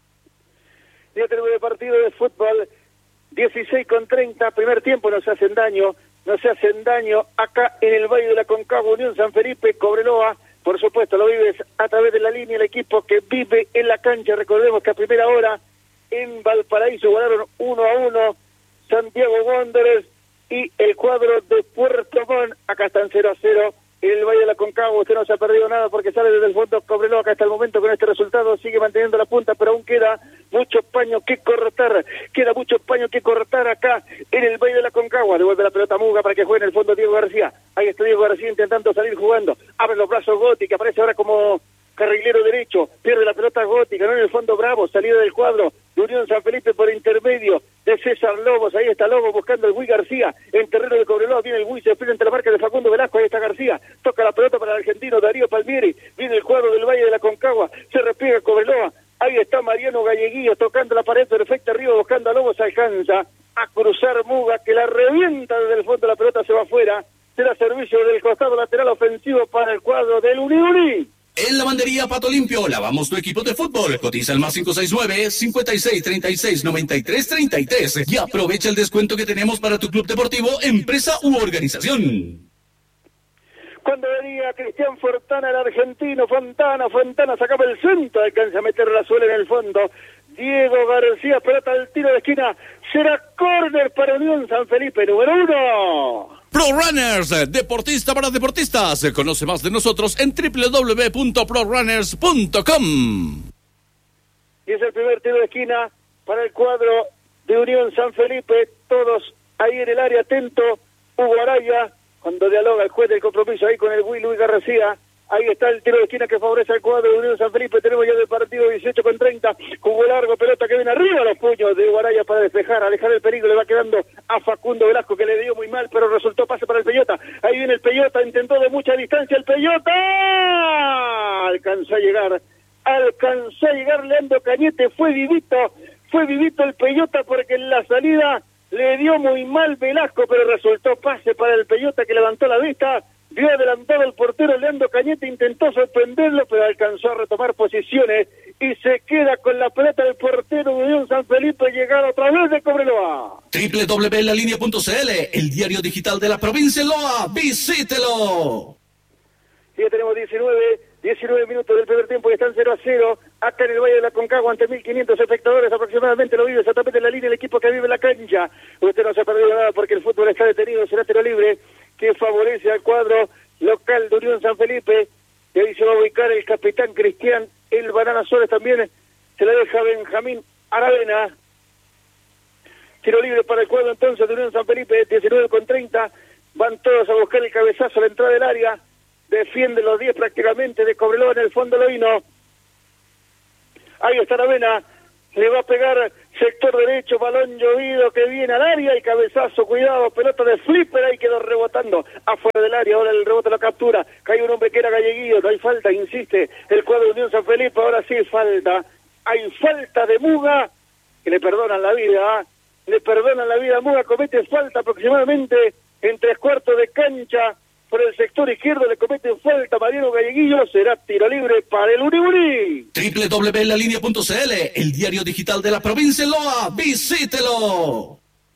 Ya tenemos el partido de fútbol, dieciséis con treinta, primer tiempo, no se hacen daño, no se hacen daño acá en el Valle de la Concagua, Unión San Felipe, Cobreloa. Por supuesto, lo vives a través de la línea, el equipo que vive en la cancha. Recordemos que a primera hora en Valparaíso ganaron uno a uno Santiago Wanderers y el cuadro de Puerto Montt. Acá están cero a cero en el Valle de la Concagua. Usted no se ha perdido nada porque sale desde el fondo Cobreloa. Acá hasta el momento con este resultado sigue manteniendo la punta, pero aún queda mucho paño que cortar. Queda mucho paño que cortar acá en el Valle de la Concagua. Devuelve la pelota Muga para que juegue en el fondo Diego García. Ahí está Diego García intentando salir jugando. Abre los brazos Gotti, que aparece ahora como carrilero derecho. Pierde la pelota Gotti, ganó en el fondo Bravo. Salida del cuadro de Unión San Felipe por intermedio de César Lobos. Ahí está Lobos buscando el Gui García. En terreno de Cobreloa viene el Gui, se frente entre la marca de Facundo Velasco. Ahí está García. Toca la pelota para el argentino Darío Palmieri. Viene el cuadro del Valle de la Concagua. Se repliega Cobreloa. Ahí está Mariano Galleguillo tocando la pared perfecta arriba buscando a Lobos. Alcanza a cruzar Muga, que la revienta desde el fondo. La pelota se va afuera. Será servicio del costado lateral ofensivo para el cuadro del Uniuni. En Lavandería Pato Limpio, lavamos tu equipo de fútbol. Cotiza el más cinco seis nueve, cincuenta y seis, treinta y seis, noventa y tres, treinta y tres y aprovecha el descuento que tenemos para tu club deportivo, empresa u organización. Cuando venía Cristian Fontana, el argentino, Fontana, Fontana sacaba el centro, alcanza a meter la suela en el fondo. Diego García, pelota al tiro de esquina, será córner para Unión San Felipe, número uno. Pro Runners, deportista para deportistas. Conoce más de nosotros en doble u doble u doble u punto pro runners punto com. Y es el primer tiro de esquina para el cuadro de Unión San Felipe. Todos ahí en el área, atento. Hugo Araya, cuando dialoga el juez del compromiso ahí con el Gui Luis García. Ahí está el tiro de esquina que favorece al cuadro de Unión San Felipe. Tenemos ya del partido dieciocho con treinta. Jugó largo, pelota que viene arriba, los puños de Guaraya para despejar, alejar el peligro. Le va quedando a Facundo Velasco, que le dio muy mal, pero resultó pase para el Peyota. Ahí viene el Peyota, intentó de mucha distancia el Peyota. Alcanzó a llegar, alcanzó a llegar Leandro Cañete. Fue vivito, fue vivito el Peyota porque en la salida le dio muy mal Velasco, pero resultó pase para el Peyota, que levantó la vista. Vio adelantado el portero Leandro Cañete, intentó sorprenderlo, pero alcanzó a retomar posiciones y se queda con la pelota del portero de Unión San Felipe, llegado otra vez de Cobreloa. doble u doble u doble u punto la línea punto c l, el diario digital de la provincia de Loa. ¡Visítelo! Ya tenemos diecinueve, diecinueve minutos del primer tiempo y están cero a cero acá en el Valle de la Concagua ante mil quinientos espectadores aproximadamente. Lo vive exactamente en la línea el equipo que vive en la cancha. Usted no se ha perdido nada porque el fútbol está detenido, será tiro libre que favorece al cuadro local de Unión San Felipe. Y ahí se va a ubicar el capitán Cristian, el Banana Suárez también. Se la deja Benjamín Aravena. Tiro libre para el cuadro entonces de Unión San Felipe, diecinueve con treinta. Van todos a buscar el cabezazo a la entrada del área. Defiende los diez prácticamente de Cobreloa en el fondo Loino. Ahí está Aravena. Le va a pegar sector derecho, balón llovido que viene al área y cabezazo, cuidado, pelota de flipper, ahí quedó rebotando afuera del área, ahora el rebote lo captura, cae un hombre que era Galleguillo, no hay falta, insiste el cuadro de Unión San Felipe, ahora sí falta, hay falta de Muga, que le perdonan la vida, ¿eh? le perdonan la vida a Muga, comete falta aproximadamente en tres cuartos de cancha, por el sector izquierdo le comete falta Mariano Galleguillo, será tiro libre para el Uri-Uri. doble u doble u doble u punto la línea punto c l, el diario digital de la provincia de Loa, visítelo.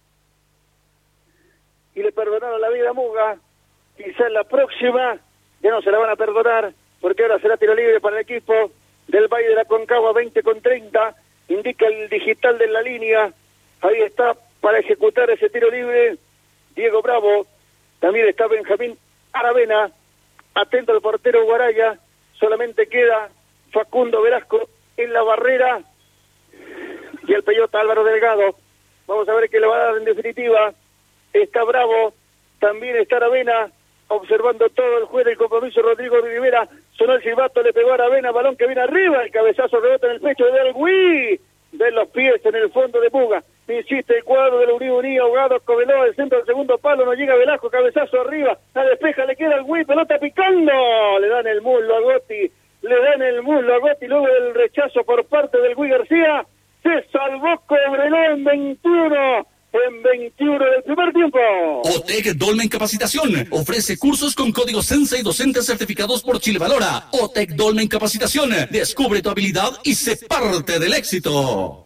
Y le perdonaron la vida a Muga, quizá en la próxima ya no se la van a perdonar, porque ahora será tiro libre para el equipo del Valle de la Concagua, veinte con treinta, indica el digital de la línea, ahí está para ejecutar ese tiro libre Diego Bravo, también está Benjamín Aravena, atento al portero Guaraya, solamente queda Facundo Velasco en la barrera y el peyota Álvaro Delgado. Vamos a ver qué le va a dar en definitiva. Está Bravo, también está Aravena, observando todo el juez del compromiso Rodrigo Rivera, sonó el silbato, le pegó a Aravena, balón que viene arriba, el cabezazo rebota en el pecho de Alguí, de los pies en el fondo de Muga. Insiste el cuadro del Uri-Uri, ahogado Cobreloa, el centro del segundo palo, no llega Velasco, cabezazo arriba, la despeja, le queda el Gui, pelota picando, le dan el muslo a Gotti, le dan el muslo a Gotti, luego del rechazo por parte del Gui García, se salvó Cobreloa en veintiuno, en veintiuno del primer tiempo. OTEC Dolmen Capacitación ofrece cursos con código Sensei, docentes certificados por Chile Valora. OTEC Dolmen Capacitación, descubre tu habilidad y sé parte del éxito.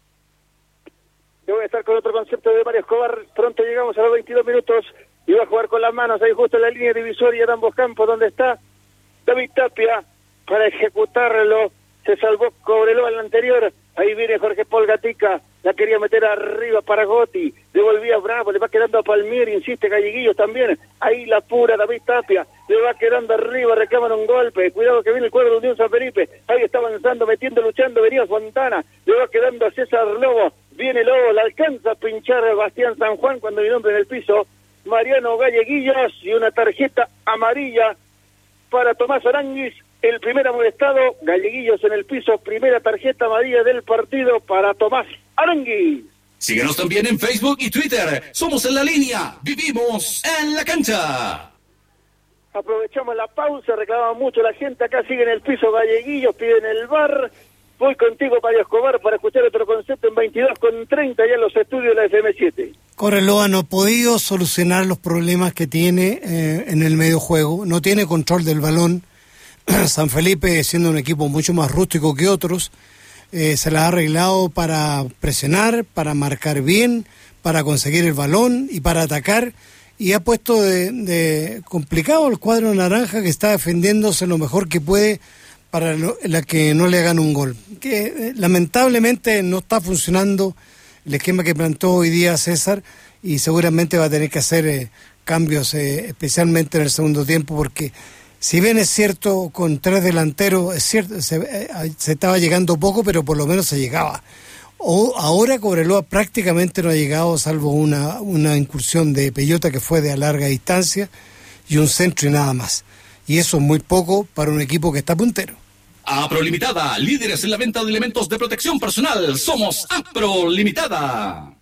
Yo voy a estar con otro concepto de Mario Escobar. Pronto llegamos a los veintidós minutos y va a jugar con las manos ahí justo en la línea divisoria de ambos campos, donde está David Tapia para ejecutarlo. Se salvó Cobreloa en la anterior. Ahí viene Jorge Paul Gatica, la quería meter arriba para Gotti, devolvía Bravo, le va quedando a Palmier, insiste Galleguillos también, ahí la pura David Tapia, le va quedando arriba, reclaman un golpe, cuidado que viene el cuadro de Unión San Felipe, ahí está avanzando, metiendo, luchando, venía Fontana, le va quedando a César Lobo, viene Lobo, le alcanza a pinchar a Bastián San Juan cuando hay un hombre en el piso, Mariano Galleguillos y una tarjeta amarilla para Tomás Aranguis. El primer amonestado, Galleguillos en el piso, primera tarjeta amarilla del partido para Tomás Aranguis. Síguenos también en Facebook y Twitter. Somos En la Línea, vivimos en la cancha. Aprovechamos la pausa, reclama mucho la gente, acá sigue en el piso Galleguillos, piden el V A R. Voy contigo, Mario Escobar, para escuchar otro concepto en veintidós con treinta ya en los estudios de la F M siete. Cobreloa no ha podido solucionar los problemas que tiene eh, en el medio juego, no tiene control del balón. San Felipe, siendo un equipo mucho más rústico que otros, eh, se la ha arreglado para presionar, para marcar bien, para conseguir el balón y para atacar, y ha puesto de, de complicado el cuadro naranja, que está defendiéndose lo mejor que puede para lo, la que no le hagan un gol. Que eh, lamentablemente no está funcionando el esquema que planteó hoy día César, y seguramente va a tener que hacer eh, cambios, eh, especialmente en el segundo tiempo, porque si bien es cierto, con tres delanteros, es cierto, se, eh, se estaba llegando poco, pero por lo menos se llegaba. O, ahora Cobreloa prácticamente no ha llegado, salvo una, una incursión de Peyota que fue de a larga distancia, y un centro y nada más. Y eso es muy poco para un equipo que está puntero. Apro Limitada, líderes en la venta de elementos de protección personal. Somos Apro Limitada.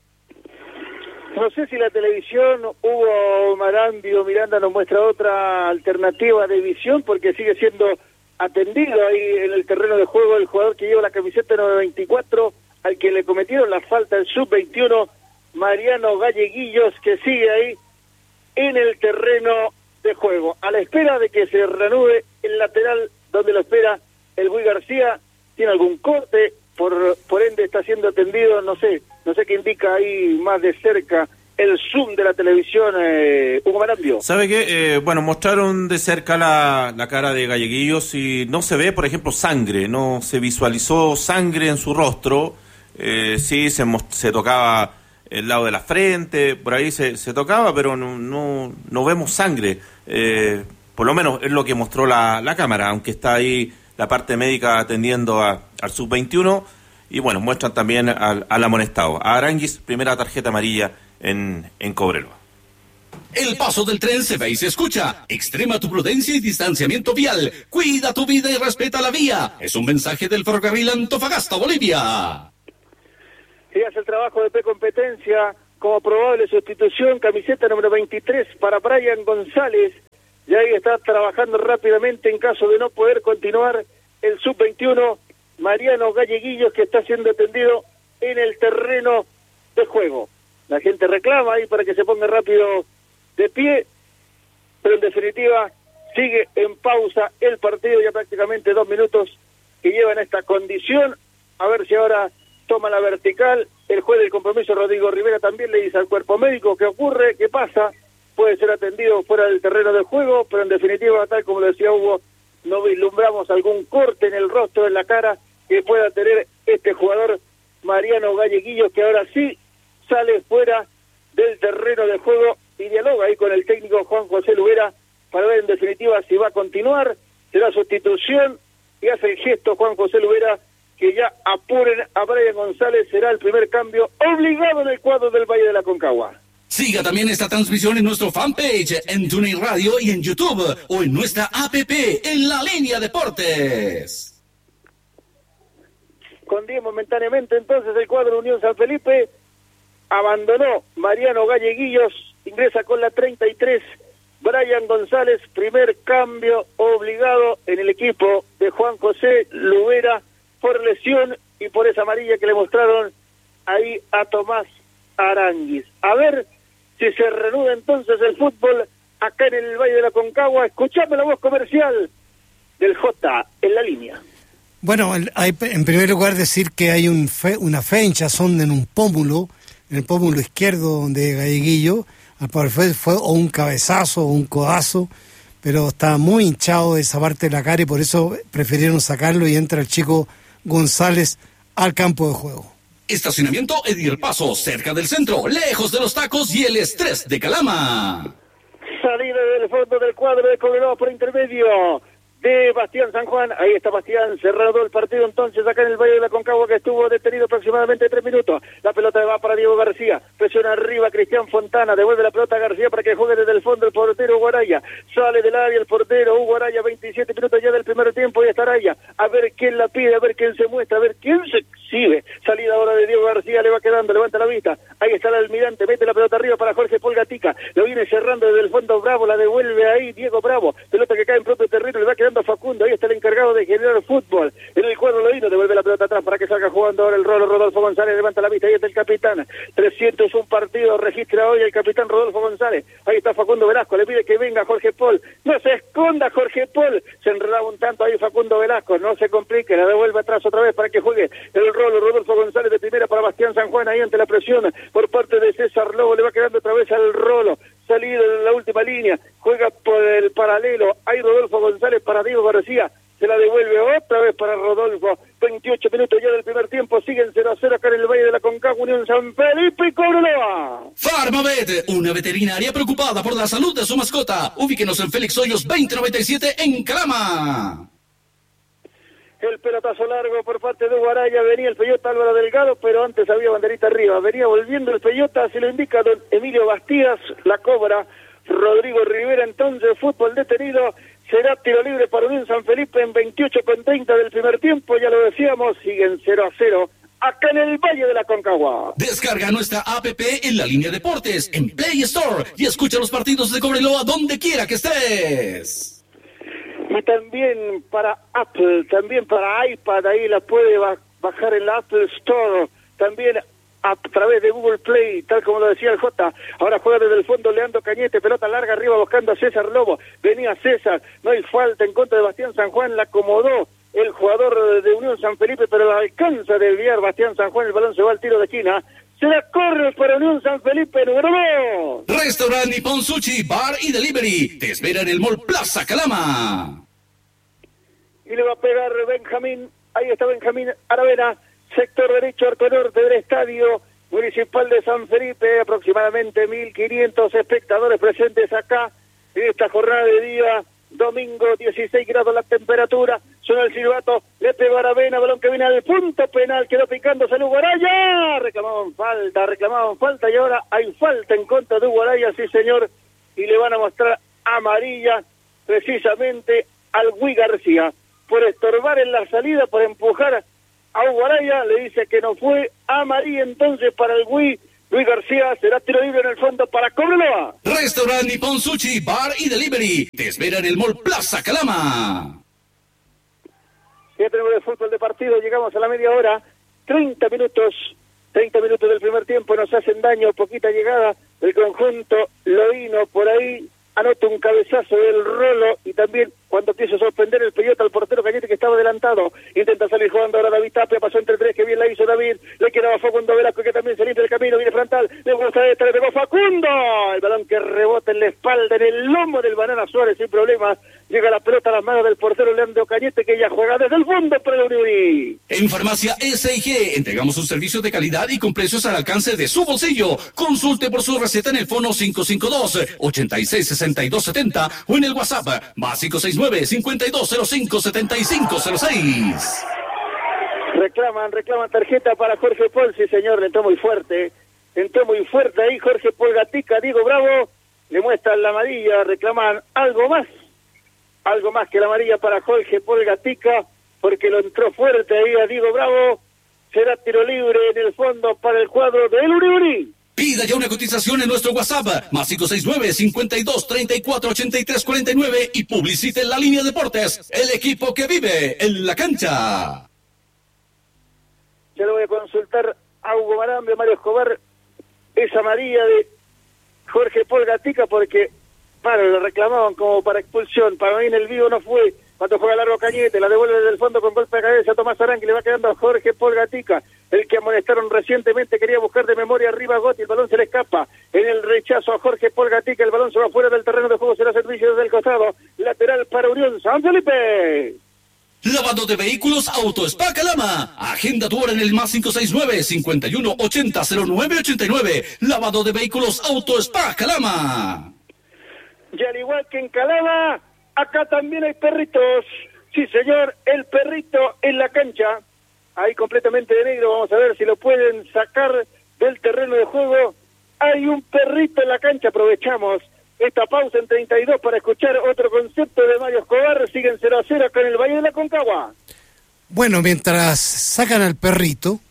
No sé si la televisión, Hugo Marambio Miranda nos muestra otra alternativa de visión, porque sigue siendo atendido ahí en el terreno de juego el jugador que lleva la camiseta número veinticuatro, al que le cometieron la falta el sub veintiuno, Mariano Galleguillos, que sigue ahí en el terreno de juego, a la espera de que se reanude el lateral donde lo espera el Gui García. Tiene algún corte, por por ende está siendo atendido, no sé, no sé qué indica ahí más de cerca el zoom de la televisión, eh, Hugo Marambio. ¿Sabe qué? Eh, bueno, mostraron de cerca la, la cara de Galleguillos y no se ve, por ejemplo, sangre, no se visualizó sangre en su rostro, eh, sí se, se tocaba el lado de la frente, por ahí se, se tocaba, pero no, no, no vemos sangre, eh, por lo menos es lo que mostró la, la cámara, aunque está ahí la parte médica atendiendo a, al sub veintiuno, y bueno, muestran también al, al amonestado. A Aranguis, primera tarjeta amarilla en, en Cobreloa. El paso del tren se ve y se escucha. Extrema tu prudencia y distanciamiento vial. Cuida tu vida y respeta la vía. Es un mensaje del Ferrocarril Antofagasta, Bolivia. Y hace el trabajo de pre-competencia como probable sustitución, camiseta número veintitrés para Brian González. Y ahí está trabajando rápidamente en caso de no poder continuar el sub veintiuno, Mariano Galleguillos, que está siendo atendido en el terreno de juego. La gente reclama ahí para que se ponga rápido de pie, pero en definitiva sigue en pausa el partido, ya prácticamente dos minutos que lleva en esta condición. A ver si ahora toma la vertical. El juez del compromiso, Rodrigo Rivera, también le dice al cuerpo médico qué ocurre, qué pasa. Puede ser atendido fuera del terreno de juego, pero en definitiva, tal como lo decía Hugo, no vislumbramos algún corte en el rostro, en la cara, que pueda tener este jugador Mariano Galleguillos, que ahora sí sale fuera del terreno de juego y dialoga ahí con el técnico Juan José Lubera para ver en definitiva si va a continuar, será sustitución, y hace el gesto Juan José Lubera que ya apuren a Brian González, será el primer cambio obligado en el cuadro del Valle de la Concagua. Siga también esta transmisión en nuestro fanpage, en TuneIn Radio y en YouTube, o en nuestra app, en La Línea Deportes. Con diez momentáneamente entonces el cuadro Unión San Felipe abandonó Mariano Galleguillos, ingresa con la treinta y tres Brian González, primer cambio obligado en el equipo de Juan José Lubera por lesión y por esa amarilla que le mostraron ahí a Tomás Aranguis. A ver si se reanuda entonces el fútbol acá en el Valle de la Concagua. Escuchame la voz comercial del J en La Línea. Bueno, hay, en primer lugar decir que hay un fe, una fe hinchazón en un pómulo, en el pómulo izquierdo de Galleguillo. Al parecer fue o un cabezazo o un codazo, pero está muy hinchado de esa parte de la cara y por eso prefirieron sacarlo y entra el chico González al campo de juego. Estacionamiento Edir Paso, cerca del centro, lejos de los tacos y el estrés de Calama. Salida del fondo del cuadro de Cobreloa por intermedio de Bastián San Juan. Ahí está Bastián, cerrado el partido entonces acá en el Valle de la Concagua, que estuvo detenido aproximadamente tres minutos. La pelota va para Diego García, presiona arriba Cristian Fontana, devuelve la pelota a García para que juegue desde el fondo el portero Hugo Araya. Sale del área el portero Hugo Araya, veintisiete minutos ya del primer tiempo, y está Araya. A ver quién la pide, a ver quién se muestra, a ver quién se exhibe. Salida ahora de Diego García, le va quedando, levanta la vista. Ahí está el almirante, mete la pelota arriba para Jorge Polgatica. Lo viene cerrando desde el fondo Bravo, la devuelve ahí Diego Bravo. Pelota que cae en propio terreno, le va quedando a Facundo. Ahí está el encargado de generar fútbol en el cuadro Lodino, devuelve la pelota atrás para que salga jugando ahora el Rolo. Rodolfo González levanta la vista, ahí está el capitán. trescientos un partidos registra hoy el capitán Rodolfo González. Ahí está Facundo Velasco, le pide que venga Jorge Paul. No se esconda Jorge Paul, se enredaba un tanto ahí Facundo Velasco, no se complique, la devuelve atrás otra vez para que juegue el Rolo. Rodolfo González de primera para Bastián San Juan, ahí ante la presión por parte de César Lobo, le va quedando otra vez al Rolo. Salido en la última línea, juega por el paralelo, hay Rodolfo González para Diego García, se la devuelve otra vez para Rodolfo. veintiocho minutos ya del primer tiempo, siguen cero a cero acá en el Valle de la Concagua, Unión San Felipe y Cobreloa. Farmavet, una veterinaria preocupada por la salud de su mascota. Ubíquenos en Félix Hoyos veinte noventa y siete en Calama. El pelotazo largo por parte de Hugo Araya, venía el Peyota Álvaro Delgado, pero antes había banderita arriba, venía volviendo el Peyota, se lo indica don Emilio Bastías, la cobra Rodrigo Rivera, entonces fútbol detenido, será tiro libre para Unión San Felipe en veintiocho con treinta del primer tiempo, ya lo decíamos, siguen cero a cero acá en el Valle de la Concagua. Descarga nuestra app en La Línea Deportes, en Play Store, y escucha los partidos de Cobreloa donde quiera que estés. Y también para Apple, también para iPad, ahí la puede bajar en la Apple Store, también a través de Google Play, tal como lo decía el J. Ahora juega desde el fondo Leandro Cañete, pelota larga arriba buscando a César Lobo, venía César, no hay falta en contra de Bastián San Juan, la acomodó el jugador de Unión San Felipe, pero la alcanza a desviar Bastián San Juan, el balón se va al tiro de esquina. Se la corre para Unión San Felipe, número dos. Restaurant Nippon Sushi, Bar y Delivery. Te espera en el Mall Plaza Calama. Y le va a pegar Benjamín. Ahí está Benjamín Aravena. Sector derecho, arco norte del Estadio Municipal de San Felipe. Aproximadamente mil quinientos espectadores presentes acá en esta jornada de día. Domingo, dieciséis grados la temperatura. suena el silbato, le pegó a Aravena, balón que viene al punto penal, quedó picando, salió Hugo Araya, reclamaban falta, reclamaban falta y ahora hay falta en contra de Hugo Araya, sí señor, y le van a mostrar amarilla precisamente al Gui García, por estorbar en la salida, por empujar a Hugo Araya, le dice que no fue amarilla entonces para el Gui. Luis García, será tiro libre en el fondo para Cobreloa. Restaurant Nippon Sushi, Bar y Delivery. Te espera en el Mall Plaza Calama. Ya tenemos de fútbol de partido, llegamos a la media hora. treinta minutos, treinta minutos del primer tiempo, nos hacen daño, poquita llegada del conjunto Loíno. Por ahí anota un cabezazo del Rolo y también cuando quiso sorprender el Peyota al portero Cañete que estaba adelantado, intenta salir jugando ahora David Tapia, pasó entre tres, que bien la hizo David, le quedaba Facundo Velasco que también se limpia el camino, viene frontal, le gusta esta, le pegó Facundo, el balón que rebota en la espalda, en el lomo del Banana Suárez sin problemas, llega la pelota a las manos del portero Leandro Cañete que ya juega desde el fondo para el Unión. En Farmacia S I G entregamos un servicio de calidad y con precios al alcance de su bolsillo. Consulte por su receta en el fono cinco cinco dos, ocho seis, seis dos siete cero o en el WhatsApp más cinco seis nueve, cinco dos cero cinco, siete cinco cero seis. Reclaman, reclaman tarjeta para Jorge Paul, sí señor, le entró muy fuerte, entró muy fuerte ahí Jorge Paul Gatica, Diego Bravo, le muestran la amarilla, reclaman algo más, algo más que la amarilla para Jorge Paul Gatica, porque lo entró fuerte ahí a Diego Bravo, será tiro libre en el fondo para el cuadro del Uriuri. Pida ya una cotización en nuestro WhatsApp, más cinco seis nueve, cinco dos, treinta y cuatro, ochenta y tres cuarenta y nueve y publicite en la línea Deportes, el equipo que vive en la cancha. Ya lo voy a consultar a Hugo Marambio, Mario Escobar, esa amarilla de Jorge Paul Gatica, porque, para, lo reclamaban como para expulsión, para mí en el vivo no fue, cuando juega largo Cañete, la devuelve desde el fondo con golpe de cabeza, Tomás Arán, que le va quedando a Jorge Paul Gatica, el que amonestaron recientemente, quería buscar de memoria arriba a Gotti, el balón se le escapa, en el rechazo a Jorge Paul Gatica, el balón se va fuera del terreno de juego, será servicio desde el costado, lateral para Unión San Felipe. Lavado de vehículos Auto Spa Calama. Agenda tu hora en el más cinco seis nueve, cinco uno, ochenta, cero nueve ochenta y nueve. Lavado de vehículos Auto Spa Calama. Y al igual que en Calama, acá también hay perritos. Sí, señor, el perrito en la cancha. Ahí completamente de negro, vamos a ver si lo pueden sacar del terreno de juego. Hay un perrito en la cancha, aprovechamos esta pausa en treinta y dos para escuchar otro concepto de Mario Escobar. Siguen cero a cero acá en el Valle de la Concagua. Bueno, mientras sacan al perrito,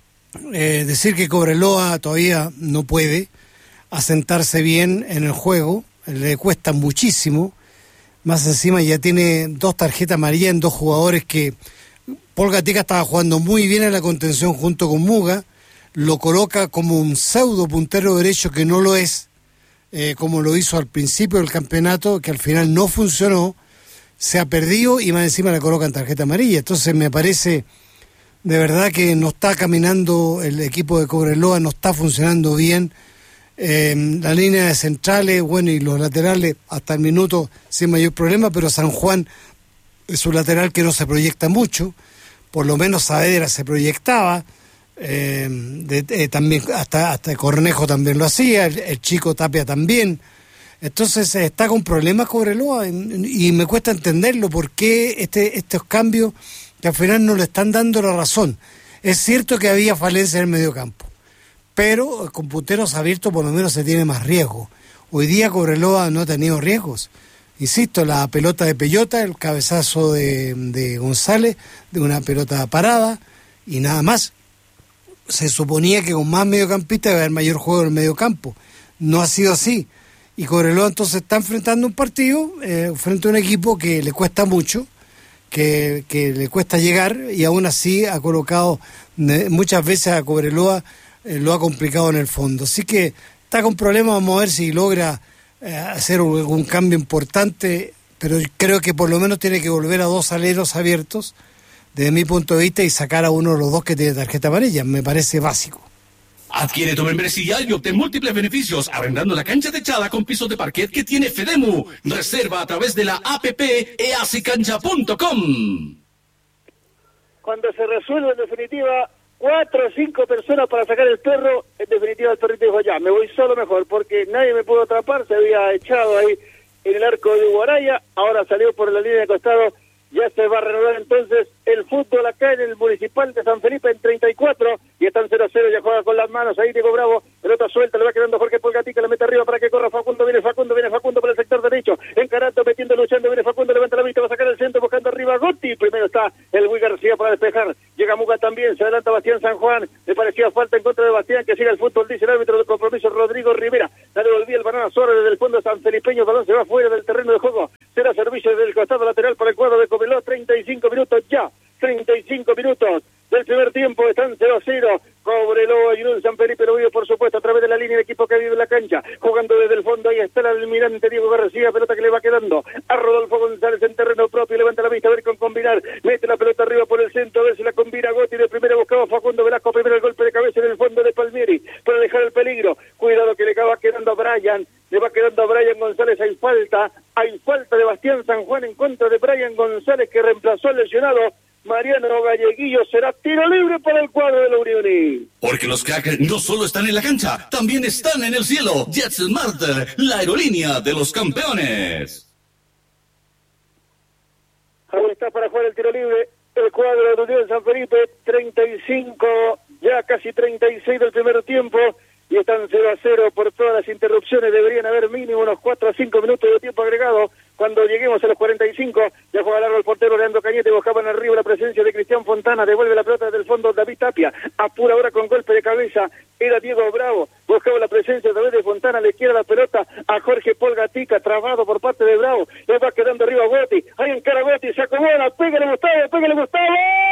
eh, decir que Cobreloa todavía no puede asentarse bien en el juego, le cuesta muchísimo, más encima ya tiene dos tarjetas amarillas en dos jugadores que Paul Gatica estaba jugando muy bien en la contención junto con Muga, lo coloca como un pseudo puntero derecho que no lo es, Eh, como lo hizo al principio del campeonato, que al final no funcionó, se ha perdido y más encima le colocan tarjeta amarilla. Entonces me parece de verdad que no está caminando el equipo de Cobreloa, no está funcionando bien. Eh, la línea de centrales, bueno, y los laterales hasta el minuto sin mayor problema, pero San Juan es un lateral que no se proyecta mucho, por lo menos Saavedra se proyectaba. Eh, de, eh, también hasta hasta Cornejo también lo hacía, el, el chico Tapia también. Entonces eh, está con problemas Cobreloa y, y me cuesta entenderlo, por qué este, estos cambios que al final no le están dando la razón. Es cierto que había falencia en el mediocampo, pero con punteros abiertos por lo menos se tiene más riesgo. Hoy día Cobreloa no ha tenido riesgos, insisto, la pelota de Peyota, el cabezazo de, de González, de una pelota parada y nada más. Se suponía que con más mediocampistas iba a haber mayor juego en el mediocampo. No ha sido así. Y Cobreloa entonces está enfrentando un partido eh, frente a un equipo que le cuesta mucho, que, que le cuesta llegar y aún así ha colocado eh, muchas veces a Cobreloa, eh, lo ha complicado en el fondo. Así que está con problemas, vamos a ver si logra eh, hacer un, un cambio importante, pero creo que por lo menos tiene que volver a dos aleros abiertos desde mi punto de vista y sacar a uno de los dos que tiene tarjeta amarilla, me parece básico. Adquiere tu membresía y obtén múltiples beneficios arrendando la cancha techada con pisos de parquet que tiene Fedemu. Reserva a través de la app easicancha punto com. Cuando se resuelve en definitiva cuatro o cinco personas para sacar el perro, en definitiva el perrito dijo ya, me voy solo mejor porque nadie me pudo atrapar, se había echado ahí en el arco de Hugo Araya, ahora salió por la línea de costado Ya se va a reanudar entonces el fútbol acá en el Municipal de San Felipe en treinta y cuatro, y están cero a cero, ya juega con las manos, ahí Diego Bravo, pelota suelta, le va quedando Jorge Polgatica, la mete arriba para que corra Facundo, viene Facundo, viene Facundo por el sector derecho, encarando, metiendo, luchando, viene Facundo, levanta la vista, va a sacar el centro, buscando arriba a Gotti, primero está el Luis García para despejar, llega Muga también, se adelanta Bastián San Juan, le parecía falta en contra de Bastián, que siga el fútbol, dice el árbitro de compromiso Rodrigo Rivera, la devolvía el Banana Suárez desde el fondo San Felipeño, el balón se va fuera del terreno de juego, será servicio desde el costado lateral para el cuadro de Cobeló, treinta y cinco minutos ya, treinta y cinco minutos del primer tiempo, están cero a cero, Cobreloa y un San Felipe lo vive por supuesto a través de la línea de equipo que vive en la cancha, jugando desde el fondo, ahí está el almirante Diego García, pelota que le va quedando a Rodolfo González en terreno propio, levanta la vista a ver con combinar, mete la pelota arriba por el centro, a ver si la combina Gotti, de primera buscaba Facundo Velasco, primero el golpe de cabeza en el fondo de Palmieri, para dejar el peligro, cuidado que le acaba quedando a Brian, le va quedando a Brian González, hay falta, hay falta de Bastián San Juan en contra de Brian González que reemplazó al lesionado Mariano Galleguillo, será tiro libre para el cuadro de la Unión. Porque los cracks no solo están en la cancha, también están en el cielo. JetSmart, la aerolínea de los campeones. Ahí está para jugar el tiro libre el cuadro de la Unión San Felipe, treinta y cinco, ya casi treinta y seis del primer tiempo, y están cero a cero por todas las interrupciones, deberían haber mínimo unos cuatro a cinco minutos de tiempo agregado. Cuando lleguemos a los cuarenta y cinco, ya juega largo el portero Leandro Cañete, buscaban arriba la presencia de Cristian Fontana, devuelve la pelota desde el fondo David Tapia, apura ahora con golpe de cabeza, era Diego Bravo, buscaba la presencia a través de Fontana, le quiere la pelota a Jorge Polgatica, trabado por parte de Bravo, le va quedando arriba Gotti, ahí encara Gotti, se acomoda, pégale Gustavo, pégale Gustavo,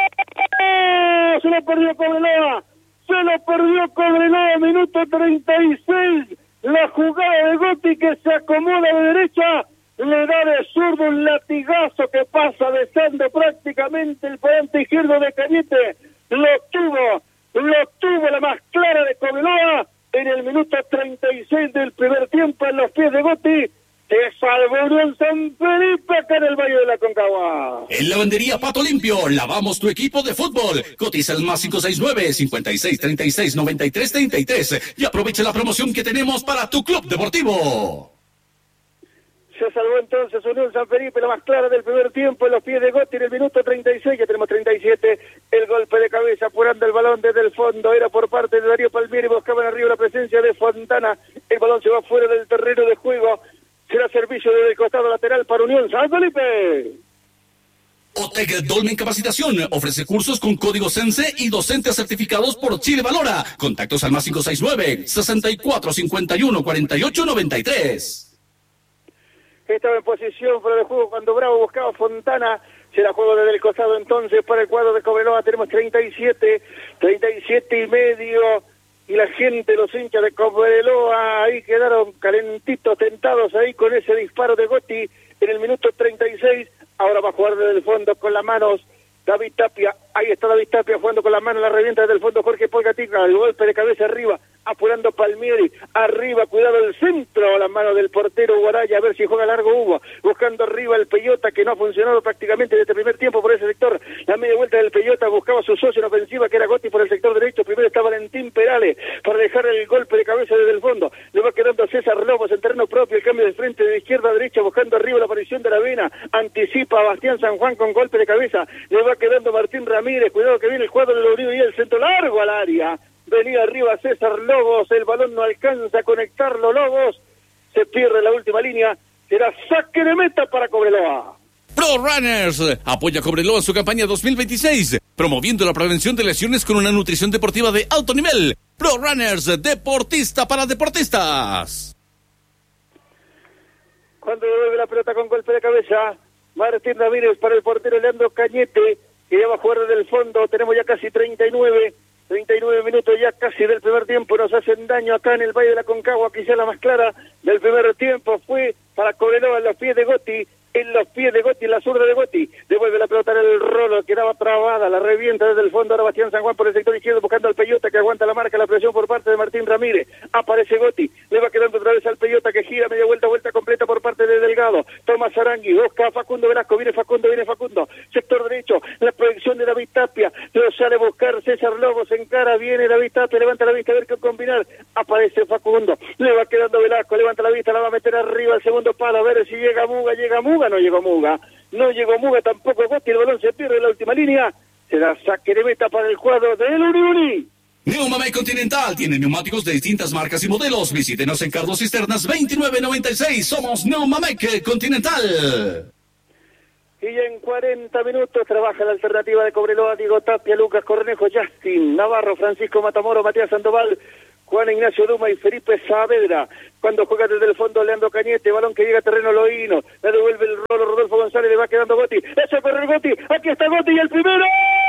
se lo perdió Cobreloa, se lo perdió Cobreloa, minuto treinta y seis, la jugada de Gotti que se acomoda de derecha, le da de zurdo un latigazo que pasa besando prácticamente el volante izquierdo de Cañete, lo tuvo, lo tuvo la más clara de Cobreloa en el minuto treinta y seis del primer tiempo en los pies de Gotti, se salvó Unión San Felipe acá en el Valle de la Concagua. En Lavandería Pato Limpio, lavamos tu equipo de fútbol. Cotiza el más cinco seis nueve, cincuenta y seis, treinta y seis, noventa y tres, treinta y tres y aprovecha la promoción que tenemos para tu club deportivo. Se salvó entonces Unión San Felipe, la más clara del primer tiempo, en los pies de Gotti en el minuto treinta y seis, ya tenemos treinta y siete, el golpe de cabeza apurando el balón desde el fondo, era por parte de Darío Palmieri, buscaban arriba la presencia de Fontana, el balón se va fuera del terreno de juego, será servicio desde el costado lateral para Unión San Felipe. Otec Dolmen Capacitación ofrece cursos con código Sense y docentes certificados por Chile Valora. Contactos al más cinco seis nueve, sesenta y cuatro, cincuenta y uno, cuarenta y ocho, noventa y tres. Estaba en posición fuera de juego cuando Bravo buscaba Fontana, será juego desde el costado entonces para el cuadro de Cobreloa, tenemos treinta y siete, treinta y siete y medio, y la gente, los hinchas de Cobreloa, ahí quedaron calentitos, tentados ahí con ese disparo de Gotti en el minuto treinta y seis, ahora va a jugar desde el fondo con las manos David Tapia, ahí está David Tapia jugando con las manos, la revienta desde el fondo Jorge Polgatica, el golpe de cabeza arriba, apurando Palmieri, arriba, cuidado el centro, las manos del portero Guaraya, a ver si juega largo Hugo, buscando arriba el Peyota, que no ha funcionado prácticamente desde el primer tiempo por ese sector, la media vuelta del Peyota, buscaba su socio en ofensiva, que era Gotti por el sector derecho, primero está Valentín Perales, para dejar el golpe de cabeza desde el fondo, le va quedando César Lobos en terreno propio, el cambio de frente de izquierda a derecha, buscando arriba la aparición de Aravena, anticipa a Bastián San Juan con golpe de cabeza, le va quedando Martín Ramírez, cuidado que viene el cuadro de la Unión y el centro largo al área, venía arriba César Lobos, el balón no alcanza a conectarlo Lobos, se pierde la última línea, será saque de meta para Cobreloa. Pro Runners apoya a Cobreloa en su campaña dos mil veintiséis, promoviendo la prevención de lesiones con una nutrición deportiva de alto nivel. Pro Runners, deportista para deportistas. Cuando devuelve la pelota con golpe de cabeza, Martín Ramírez para el portero Leandro Cañete, que ya va a jugar desde el fondo, tenemos ya casi treinta y nueve, treinta y nueve minutos ya casi del primer tiempo, nos hacen daño acá en el Valle de la Concagua, quizá la más clara del primer tiempo fue para Cobreloa en los pies de Gotti, en los pies de Gotti, en la zurda de Gotti, devuelve la pelota en el rolo, quedaba trabada, la revienta desde el fondo, ahora Bastián San Juan por el sector izquierdo, buscando al Peyota, que aguanta la marca, la presión por parte de Martín Ramírez, aparece Gotti, le va quedando otra vez al Peyota, que gira media vuelta, vuelta completa por parte de Delgado, toma Sarangui, busca a Facundo Velasco, viene Facundo, viene Facundo, sector derecho, la proyección de David Tapia, lo sale a buscar César Lobos, en cara, viene David Tapia, levanta la vista a ver qué combinar, aparece Facundo, le va quedando Velasco, levanta la vista, la va a meter arriba al segundo palo, a ver si llega Muga, llega Muga, no llegó Muga, no llegó Muga, tampoco Gotti, el balón se pierde en la última línea, será saque de meta para el cuadro del Uniuni. Neumamec Continental tiene neumáticos de distintas marcas y modelos. Visítenos en Carlos Cisternas veintinueve noventa y seis. Somos Neumamec Continental. Y en cuarenta minutos trabaja la alternativa de Cobreloa, Diego Tapia, Lucas Cornejo, Justin Navarro, Francisco Matamoro, Matías Sandoval, Juan Ignacio Duma y Felipe Saavedra. Cuando juega desde el fondo Leandro Cañete, balón que llega a terreno Loíno, la devuelve el rolo Rodolfo González, le va quedando Gotti, eso corre Gotti, aquí está Gotti y el primero,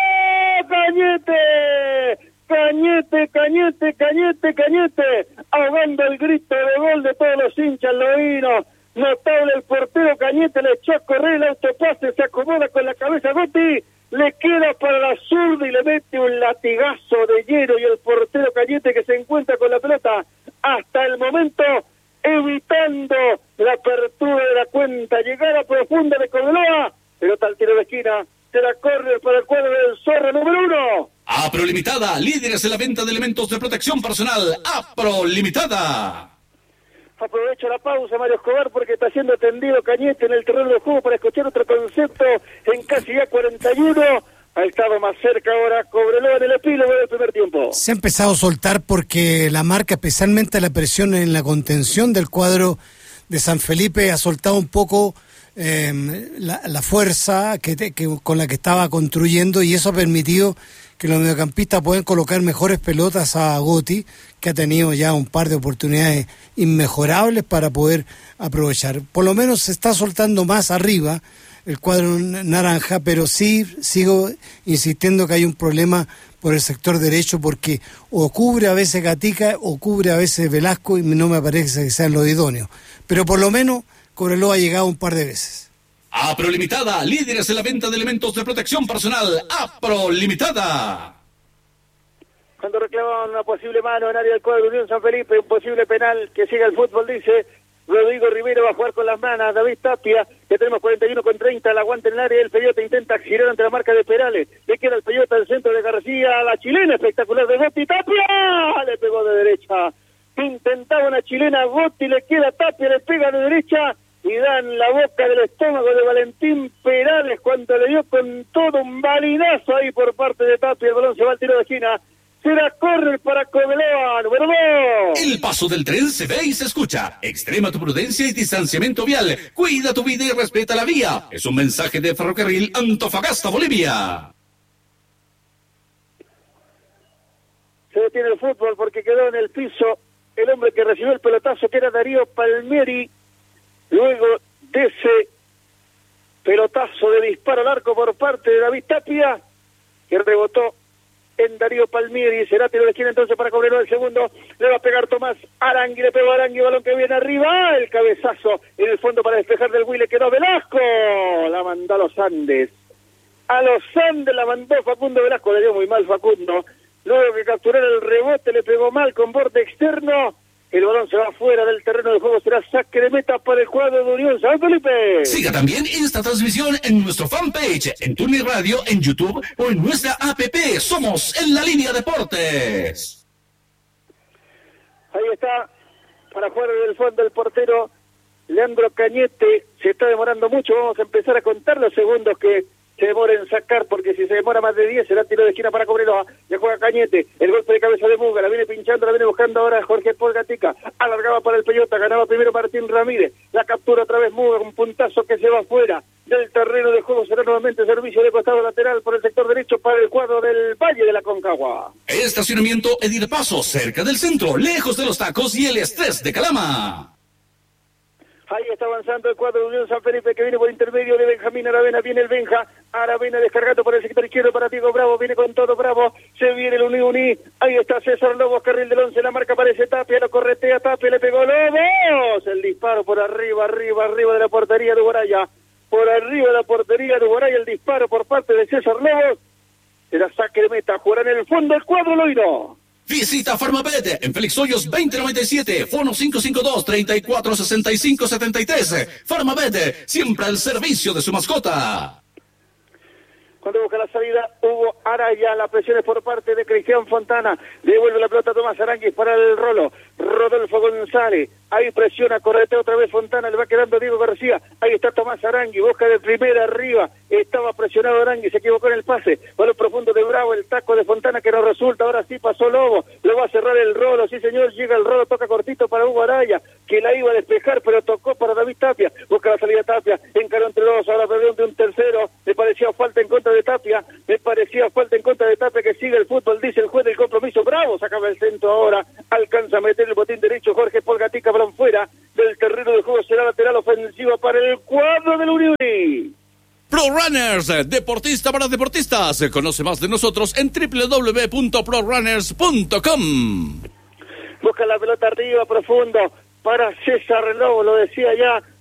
Cañete, Cañete, Cañete, Cañete, Cañete, ahogando el grito de gol de todos los hinchas Loíno. Notable el portero Cañete, le echó a correr el autopase, se acomoda con la cabeza Gotti, le queda para la zurda y le mete un latigazo de hielo, y el portero Cañete, que se encuentra con la pelota hasta el momento evitando la apertura de la cuenta, llegada profunda de Cobreloa, pelota al tiro de esquina, será córner para el cuadro del Zorro número uno. Apro Limitada, líderes en la venta de elementos de protección personal. Apro Limitada. Aprovecho la pausa, Mario Escobar, porque está siendo atendido Cañete en el terreno de juego para escuchar otro concepto en casi ya cuarenta y uno. Ha estado más cerca ahora Cobreloa en el epílogo del primer tiempo. Se ha empezado a soltar porque la marca, especialmente la presión en la contención del cuadro de San Felipe, ha soltado un poco eh, la, la fuerza que, que, con la que estaba construyendo, y eso ha permitido que los mediocampistas pueden colocar mejores pelotas a Gotti, que ha tenido ya un par de oportunidades inmejorables para poder aprovechar. Por lo menos se está soltando más arriba el cuadro naranja, pero sí sigo insistiendo que hay un problema por el sector derecho, porque o cubre a veces Gatica o cubre a veces Velasco, y no me parece que sean los idóneos. Pero por lo menos Cobreloa ha llegado un par de veces. Apro Limitada, líderes en la venta de elementos de protección personal. Apro Limitada. Cuando reclamaban una posible mano en área del cuadro de Unión San Felipe, un posible penal, que siga el fútbol, dice Rodrigo Rivero, va a jugar con las manos, David Tapia, que tenemos cuarenta y uno con treinta, la aguanta en el área, el Peyote intenta girar ante la marca de Perales, le queda el Peyote al centro de García, la chilena espectacular de Gotti, Tapia, le pegó de derecha, intentaba una chilena, Gotti, le queda Tapia, le pega de derecha, y dan la boca del estómago de Valentín Perales cuando le dio con todo un balinazo ahí por parte de Tapia, el balón se va al tiro de esquina. Será córner para Cobreloa, número dos. El paso del tren se ve y se escucha. Extrema tu prudencia y distanciamiento vial. Cuida tu vida y respeta la vía. Es un mensaje de Ferrocarril Antofagasta, Bolivia. Se detiene el fútbol porque quedó en el piso el hombre que recibió el pelotazo, que era Darío Palmieri. Luego de ese pelotazo de disparo al arco por parte de David Tapia, que rebotó en Darío Palmieri, será tiro de esquina entonces para Cobreloa el segundo, le va a pegar Tomás Arangui, le pegó Arangui, balón que viene arriba, el cabezazo en el fondo para despejar del Huile, quedó Velasco, la mandó a los Andes, a los Andes la mandó Facundo Velasco, le dio muy mal Facundo, luego que capturar el rebote le pegó mal con borde externo, el balón se va fuera del terreno de juego, será saque de meta para el cuadro de Unión San Felipe. Siga también esta transmisión en nuestro fanpage, en Tuning Radio, en YouTube o en nuestra app. Somos En la Línea Deportes. Ahí está, para jugar desde el fondo el portero Leandro Cañete. Se está demorando mucho, vamos a empezar a contar los segundos que se demora en sacar, porque si se demora más de diez será tiro de esquina para Cobreloa. Ya juega Cañete, el golpe de cabeza de Muga, la viene pinchando, la viene buscando ahora Jorge Paul Gatica, alargaba para el Peyota, ganaba primero Martín Ramírez, la captura otra vez Muga, un puntazo que se va fuera del terreno de juego, será nuevamente servicio de costado lateral por el sector derecho para el cuadro del Valle de la Concagua. Estacionamiento Edil Paso, cerca del centro, lejos de los tacos y el estrés de Calama. Ahí está avanzando el cuadro de Unión San Felipe, que viene por intermedio de Benjamín Aravena, viene el Benja, Aravena descargando por el sector izquierdo para Diego Bravo, viene con todo Bravo, se viene el Uni Uni, ahí está César Lobos, carril del once, la marca aparece Tapia, lo corretea Tapia, le pegó Lobos, el disparo por arriba, arriba, arriba de la portería de Guaraya, por arriba de la portería de Guaraya, el disparo por parte de César Lobos, será saque de meta, jugará en el fondo el cuadro Loiro. Visita Farmabet en Félix Hoyos veinte noventa y siete, fono cinco cinco dos, treinta y cuatro sesenta y cinco setenta y tres. Farmabet, siempre al servicio de su mascota. Cuando busca la salida, Hugo Araya, la presión es por parte de Cristian Fontana, devuelve la pelota a Tomás Aranguis para el Rolo, Rodolfo González, ahí presiona, corretea otra vez Fontana, le va quedando Diego García, ahí está Tomás Arangui, busca de primera arriba, estaba presionado Arangui, se equivocó en el pase, balón profundo de Bravo, el taco de Fontana que no resulta, ahora sí pasó Lobo, lo va a cerrar el Rolo, sí señor, llega el Rolo, toca cortito para Hugo Araya, que la iba a despejar, pero tocó para David Tapia, busca la salida Tapia, encaró entre dos, ahora perdió de un tercero, me parecía falta en contra de Tapia, me parecía falta en contra de Tapia, que sigue el fútbol, dice el juez del compromiso, Bravo, sacaba el centro ahora, alcanza a meter el botín derecho, Jorge Polgatica, balón fuera del terreno de juego, será lateral ofensiva para el cuadro del Unión. Pro Runners, deportista para deportistas. Conoce más de nosotros en doble u doble u doble u punto pro runners punto com. Busca la pelota arriba, profundo, para César Lobo, lo decía ya